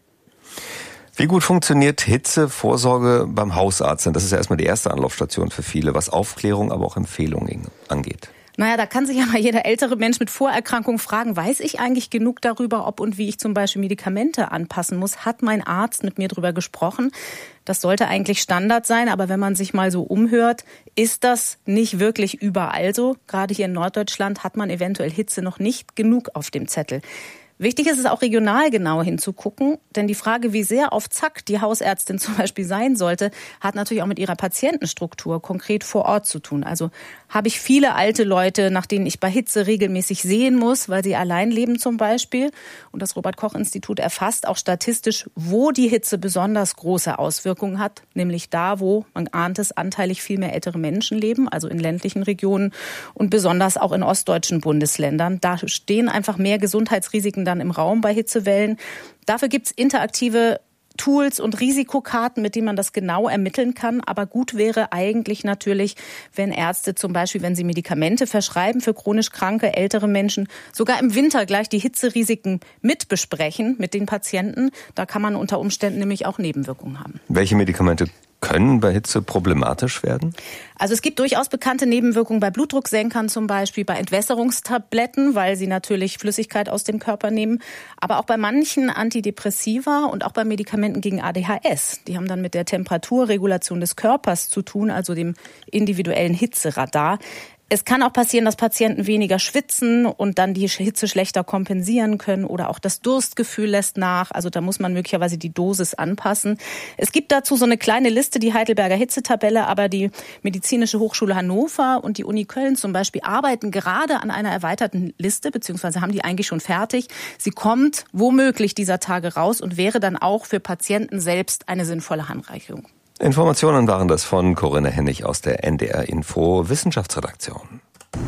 Wie gut funktioniert Hitzevorsorge beim Hausarzt? Das ist ja erstmal die erste Anlaufstation für viele, was Aufklärung, aber auch Empfehlungen angeht. Naja, da kann sich ja mal jeder ältere Mensch mit Vorerkrankung fragen, weiß ich eigentlich genug darüber, ob und wie ich zum Beispiel Medikamente anpassen muss? Hat mein Arzt mit mir darüber gesprochen? Das sollte eigentlich Standard sein, aber wenn man sich mal so umhört, ist das nicht wirklich überall so. Gerade hier in Norddeutschland hat man eventuell Hitze noch nicht genug auf dem Zettel. Wichtig ist es auch regional genau hinzugucken, denn die Frage, wie sehr auf Zack die Hausärztin zum Beispiel sein sollte, hat natürlich auch mit ihrer Patientenstruktur konkret vor Ort zu tun. Also habe ich viele alte Leute, nach denen ich bei Hitze regelmäßig sehen muss, weil sie allein leben zum Beispiel. Und das Robert-Koch-Institut erfasst auch statistisch, wo die Hitze besonders große Auswirkungen hat, nämlich da, wo, man ahnt es, anteilig viel mehr ältere Menschen leben, also in ländlichen Regionen und besonders auch in ostdeutschen Bundesländern. Da stehen einfach mehr Gesundheitsrisiken dann im Raum bei Hitzewellen. Dafür gibt's interaktive Tools und Risikokarten, mit denen man das genau ermitteln kann. Aber gut wäre eigentlich natürlich, wenn Ärzte zum Beispiel, wenn sie Medikamente verschreiben für chronisch kranke, ältere Menschen, sogar im Winter gleich die Hitzerisiken mit besprechen mit den Patienten. Da kann man unter Umständen nämlich auch Nebenwirkungen haben. Welche Medikamente können bei Hitze problematisch werden? Also es gibt durchaus bekannte Nebenwirkungen bei Blutdrucksenkern zum Beispiel, bei Entwässerungstabletten, weil sie natürlich Flüssigkeit aus dem Körper nehmen, aber auch bei manchen Antidepressiva und auch bei Medikamenten gegen ADHS. Die haben dann mit der Temperaturregulation des Körpers zu tun, also dem individuellen Hitzeradar. Es kann auch passieren, dass Patienten weniger schwitzen und dann die Hitze schlechter kompensieren können oder auch das Durstgefühl lässt nach. Also da muss man möglicherweise die Dosis anpassen. Es gibt dazu so eine kleine Liste, die Heidelberger Hitzetabelle, aber die Medizinische Hochschule Hannover und die Uni Köln zum Beispiel arbeiten gerade an einer erweiterten Liste, beziehungsweise haben die eigentlich schon fertig. Sie kommt womöglich dieser Tage raus und wäre dann auch für Patienten selbst eine sinnvolle Handreichung. Informationen waren das von Corinna Hennig aus der NDR Info Wissenschaftsredaktion.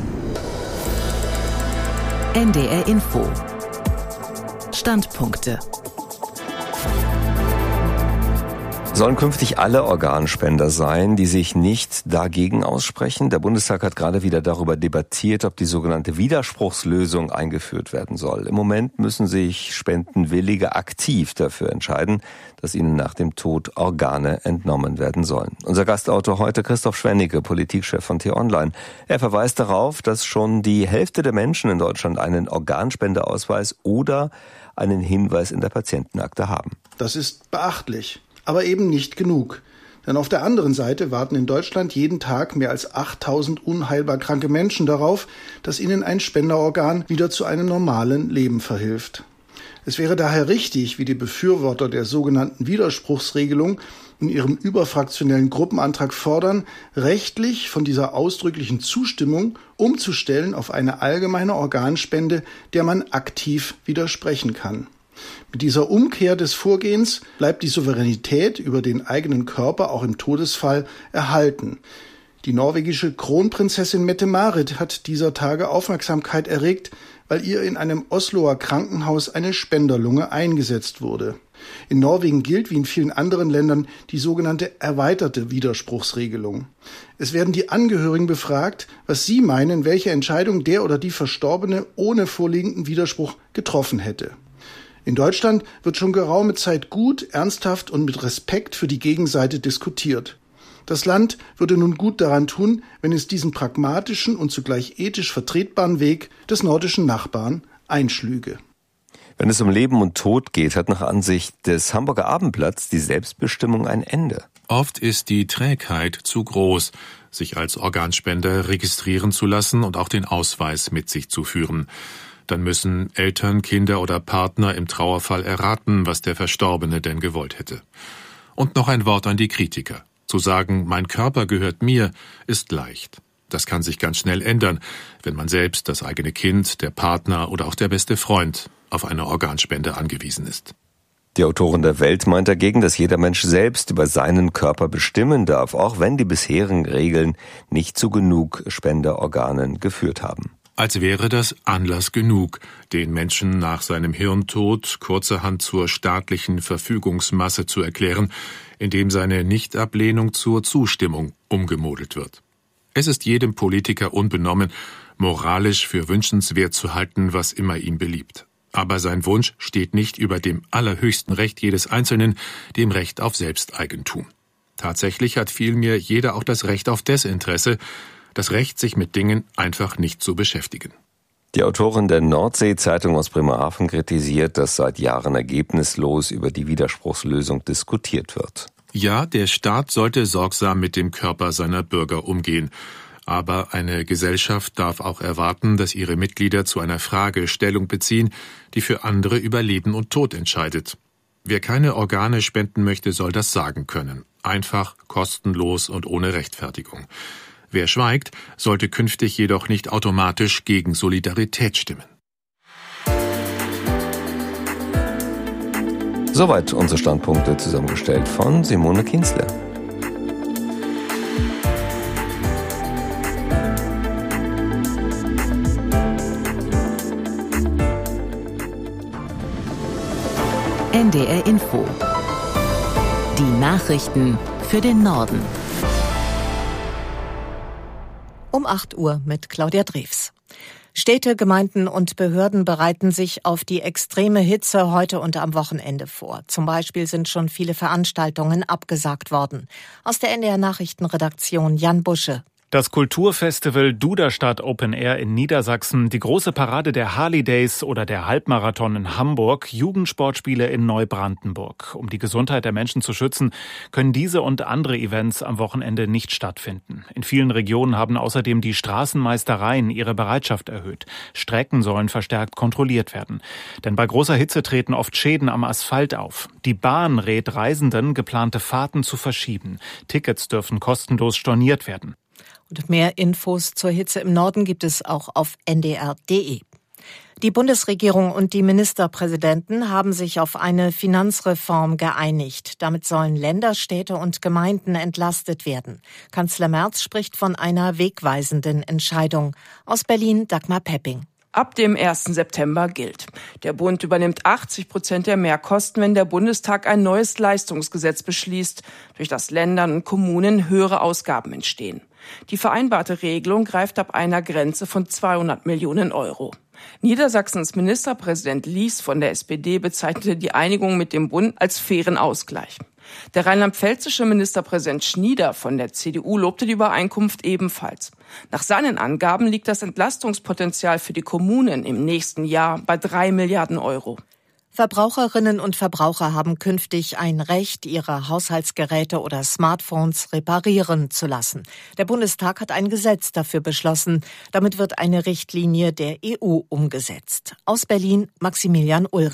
NDR Info. Standpunkte. Sollen künftig alle Organspender sein, die sich nicht dagegen aussprechen? Der Bundestag hat gerade wieder darüber debattiert, ob die sogenannte Widerspruchslösung eingeführt werden soll. Im Moment müssen sich Spendenwillige aktiv dafür entscheiden, dass ihnen nach dem Tod Organe entnommen werden sollen. Unser Gastautor heute Christoph Schwennecke, Politikchef von T-Online. Er verweist darauf, dass schon die Hälfte der Menschen in Deutschland einen Organspendeausweis oder einen Hinweis in der Patientenakte haben. Das ist beachtlich. Aber eben nicht genug. Denn auf der anderen Seite warten in Deutschland jeden Tag mehr als 8000 unheilbar kranke Menschen darauf, dass ihnen ein Spenderorgan wieder zu einem normalen Leben verhilft. Es wäre daher richtig, wie die Befürworter der sogenannten Widerspruchsregelung in ihrem überfraktionellen Gruppenantrag fordern, rechtlich von dieser ausdrücklichen Zustimmung umzustellen auf eine allgemeine Organspende, der man aktiv widersprechen kann. Mit dieser Umkehr des Vorgehens bleibt die Souveränität über den eigenen Körper auch im Todesfall erhalten. Die norwegische Kronprinzessin Mette-Marit hat dieser Tage Aufmerksamkeit erregt, weil ihr in einem Osloer Krankenhaus eine Spenderlunge eingesetzt wurde. In Norwegen gilt wie in vielen anderen Ländern die sogenannte erweiterte Widerspruchsregelung. Es werden die Angehörigen befragt, was sie meinen, welche Entscheidung der oder die Verstorbene ohne vorliegenden Widerspruch getroffen hätte. In Deutschland wird schon geraume Zeit gut, ernsthaft und mit Respekt für die Gegenseite diskutiert. Das Land würde nun gut daran tun, wenn es diesen pragmatischen und zugleich ethisch vertretbaren Weg des nordischen Nachbarn einschlüge. Wenn es um Leben und Tod geht, hat nach Ansicht des Hamburger Abendblatts die Selbstbestimmung ein Ende. Oft ist die Trägheit zu groß, sich als Organspender registrieren zu lassen und auch den Ausweis mit sich zu führen. Dann müssen Eltern, Kinder oder Partner im Trauerfall erraten, was der Verstorbene denn gewollt hätte. Und noch ein Wort an die Kritiker. Zu sagen, mein Körper gehört mir, ist leicht. Das kann sich ganz schnell ändern, wenn man selbst, das eigene Kind, der Partner oder auch der beste Freund auf eine Organspende angewiesen ist. Die Autorin der Welt meint dagegen, dass jeder Mensch selbst über seinen Körper bestimmen darf, auch wenn die bisherigen Regeln nicht zu genug Spenderorganen geführt haben. Als wäre das Anlass genug, den Menschen nach seinem Hirntod kurzerhand zur staatlichen Verfügungsmasse zu erklären, indem seine Nichtablehnung zur Zustimmung umgemodelt wird. Es ist jedem Politiker unbenommen, moralisch für wünschenswert zu halten, was immer ihm beliebt. Aber sein Wunsch steht nicht über dem allerhöchsten Recht jedes Einzelnen, dem Recht auf Selbsteigentum. Tatsächlich hat vielmehr jeder auch das Recht auf Desinteresse, das Recht, sich mit Dingen einfach nicht zu beschäftigen. Die Autorin der Nordsee-Zeitung aus Bremerhaven kritisiert, dass seit Jahren ergebnislos über die Widerspruchslösung diskutiert wird. Ja, der Staat sollte sorgsam mit dem Körper seiner Bürger umgehen. Aber eine Gesellschaft darf auch erwarten, dass ihre Mitglieder zu einer Frage Stellung beziehen, die für andere über Leben und Tod entscheidet. Wer keine Organe spenden möchte, soll das sagen können. Einfach, kostenlos und ohne Rechtfertigung. Wer schweigt, sollte künftig jedoch nicht automatisch gegen Solidarität stimmen. Soweit unsere Standpunkte, zusammengestellt von Simone Kienzle. NDR Info. Die Nachrichten für den Norden. Um 8 Uhr mit Claudia Drews. Städte, Gemeinden und Behörden bereiten sich auf die extreme Hitze heute und am Wochenende vor. Zum Beispiel sind schon viele Veranstaltungen abgesagt worden. Aus der NDR Nachrichtenredaktion Jan Busche. Das Kulturfestival Duderstadt Open Air in Niedersachsen, die große Parade der Harley Days oder der Halbmarathon in Hamburg, Jugendsportspiele in Neubrandenburg. Um die Gesundheit der Menschen zu schützen, können diese und andere Events am Wochenende nicht stattfinden. In vielen Regionen haben außerdem die Straßenmeistereien ihre Bereitschaft erhöht. Strecken sollen verstärkt kontrolliert werden. Denn bei großer Hitze treten oft Schäden am Asphalt auf. Die Bahn rät Reisenden, geplante Fahrten zu verschieben. Tickets dürfen kostenlos storniert werden. Und mehr Infos zur Hitze im Norden gibt es auch auf ndr.de. Die Bundesregierung und die Ministerpräsidenten haben sich auf eine Finanzreform geeinigt. Damit sollen Länder, Städte und Gemeinden entlastet werden. Kanzler Merz spricht von einer wegweisenden Entscheidung. Aus Berlin Dagmar Pepping. Ab dem 1. September gilt. Der Bund übernimmt 80% der Mehrkosten, wenn der Bundestag ein neues Leistungsgesetz beschließt, durch das Ländern und Kommunen höhere Ausgaben entstehen. Die vereinbarte Regelung greift ab einer Grenze von 200 Millionen Euro. Niedersachsens Ministerpräsident Lies von der SPD bezeichnete die Einigung mit dem Bund als fairen Ausgleich. Der rheinland-pfälzische Ministerpräsident Schnieder von der CDU lobte die Übereinkunft ebenfalls. Nach seinen Angaben liegt das Entlastungspotenzial für die Kommunen im nächsten Jahr bei 3 Milliarden Euro. Verbraucherinnen und Verbraucher haben künftig ein Recht, ihre Haushaltsgeräte oder Smartphones reparieren zu lassen. Der Bundestag hat ein Gesetz dafür beschlossen. Damit wird eine Richtlinie der EU umgesetzt. Aus Berlin Maximilian Ulrich.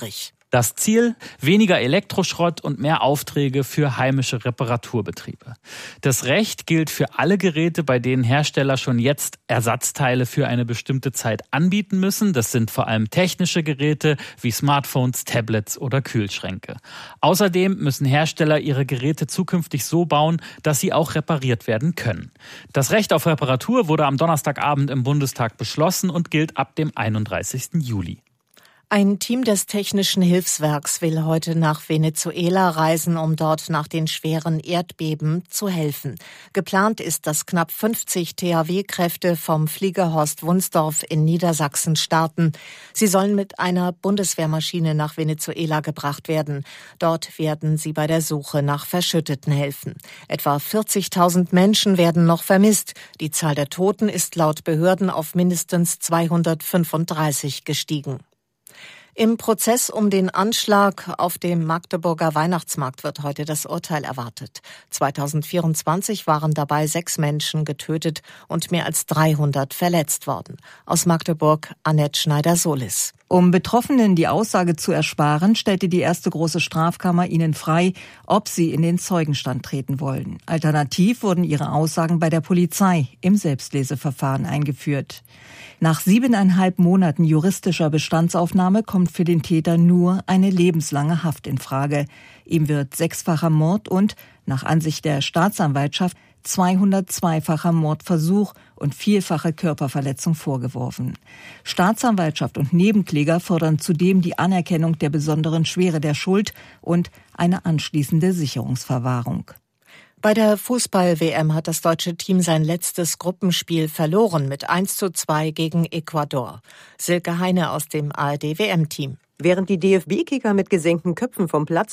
Das Ziel: weniger Elektroschrott und mehr Aufträge für heimische Reparaturbetriebe. Das Recht gilt für alle Geräte, bei denen Hersteller schon jetzt Ersatzteile für eine bestimmte Zeit anbieten müssen. Das sind vor allem technische Geräte wie Smartphones, Tablets oder Kühlschränke. Außerdem müssen Hersteller ihre Geräte zukünftig so bauen, dass sie auch repariert werden können. Das Recht auf Reparatur wurde am Donnerstagabend im Bundestag beschlossen und gilt ab dem 31. Juli. Ein Team des Technischen Hilfswerks will heute nach Venezuela reisen, um dort nach den schweren Erdbeben zu helfen. Geplant ist, dass knapp 50 THW-Kräfte vom Flieger Horst Wunsdorf in Niedersachsen starten. Sie sollen mit einer Bundeswehrmaschine nach Venezuela gebracht werden. Dort werden sie bei der Suche nach Verschütteten helfen. Etwa 40.000 Menschen werden noch vermisst. Die Zahl der Toten ist laut Behörden auf mindestens 235 gestiegen. Im Prozess um den Anschlag auf dem Magdeburger Weihnachtsmarkt wird heute das Urteil erwartet. 2024 waren dabei 6 Menschen getötet und mehr als 300 verletzt worden. Aus Magdeburg Annette Schneider-Solis. Um Betroffenen die Aussage zu ersparen, stellte die erste große Strafkammer ihnen frei, ob sie in den Zeugenstand treten wollen. Alternativ wurden ihre Aussagen bei der Polizei im Selbstleseverfahren eingeführt. Nach 7,5 Monaten juristischer Bestandsaufnahme kommt für den Täter nur eine lebenslange Haft in Frage. Ihm wird 6-facher Mord und, nach Ansicht der Staatsanwaltschaft, 202-facher Mordversuch und 4-fache Körperverletzung vorgeworfen. Staatsanwaltschaft und Nebenkläger fordern zudem die Anerkennung der besonderen Schwere der Schuld und eine anschließende Sicherungsverwahrung. Bei der Fußball-WM hat das deutsche Team sein letztes Gruppenspiel verloren mit 1:2 gegen Ecuador. Silke Heine aus dem ARD-WM-Team. Während die DFB-Kicker mit gesenkten Köpfen vom Platz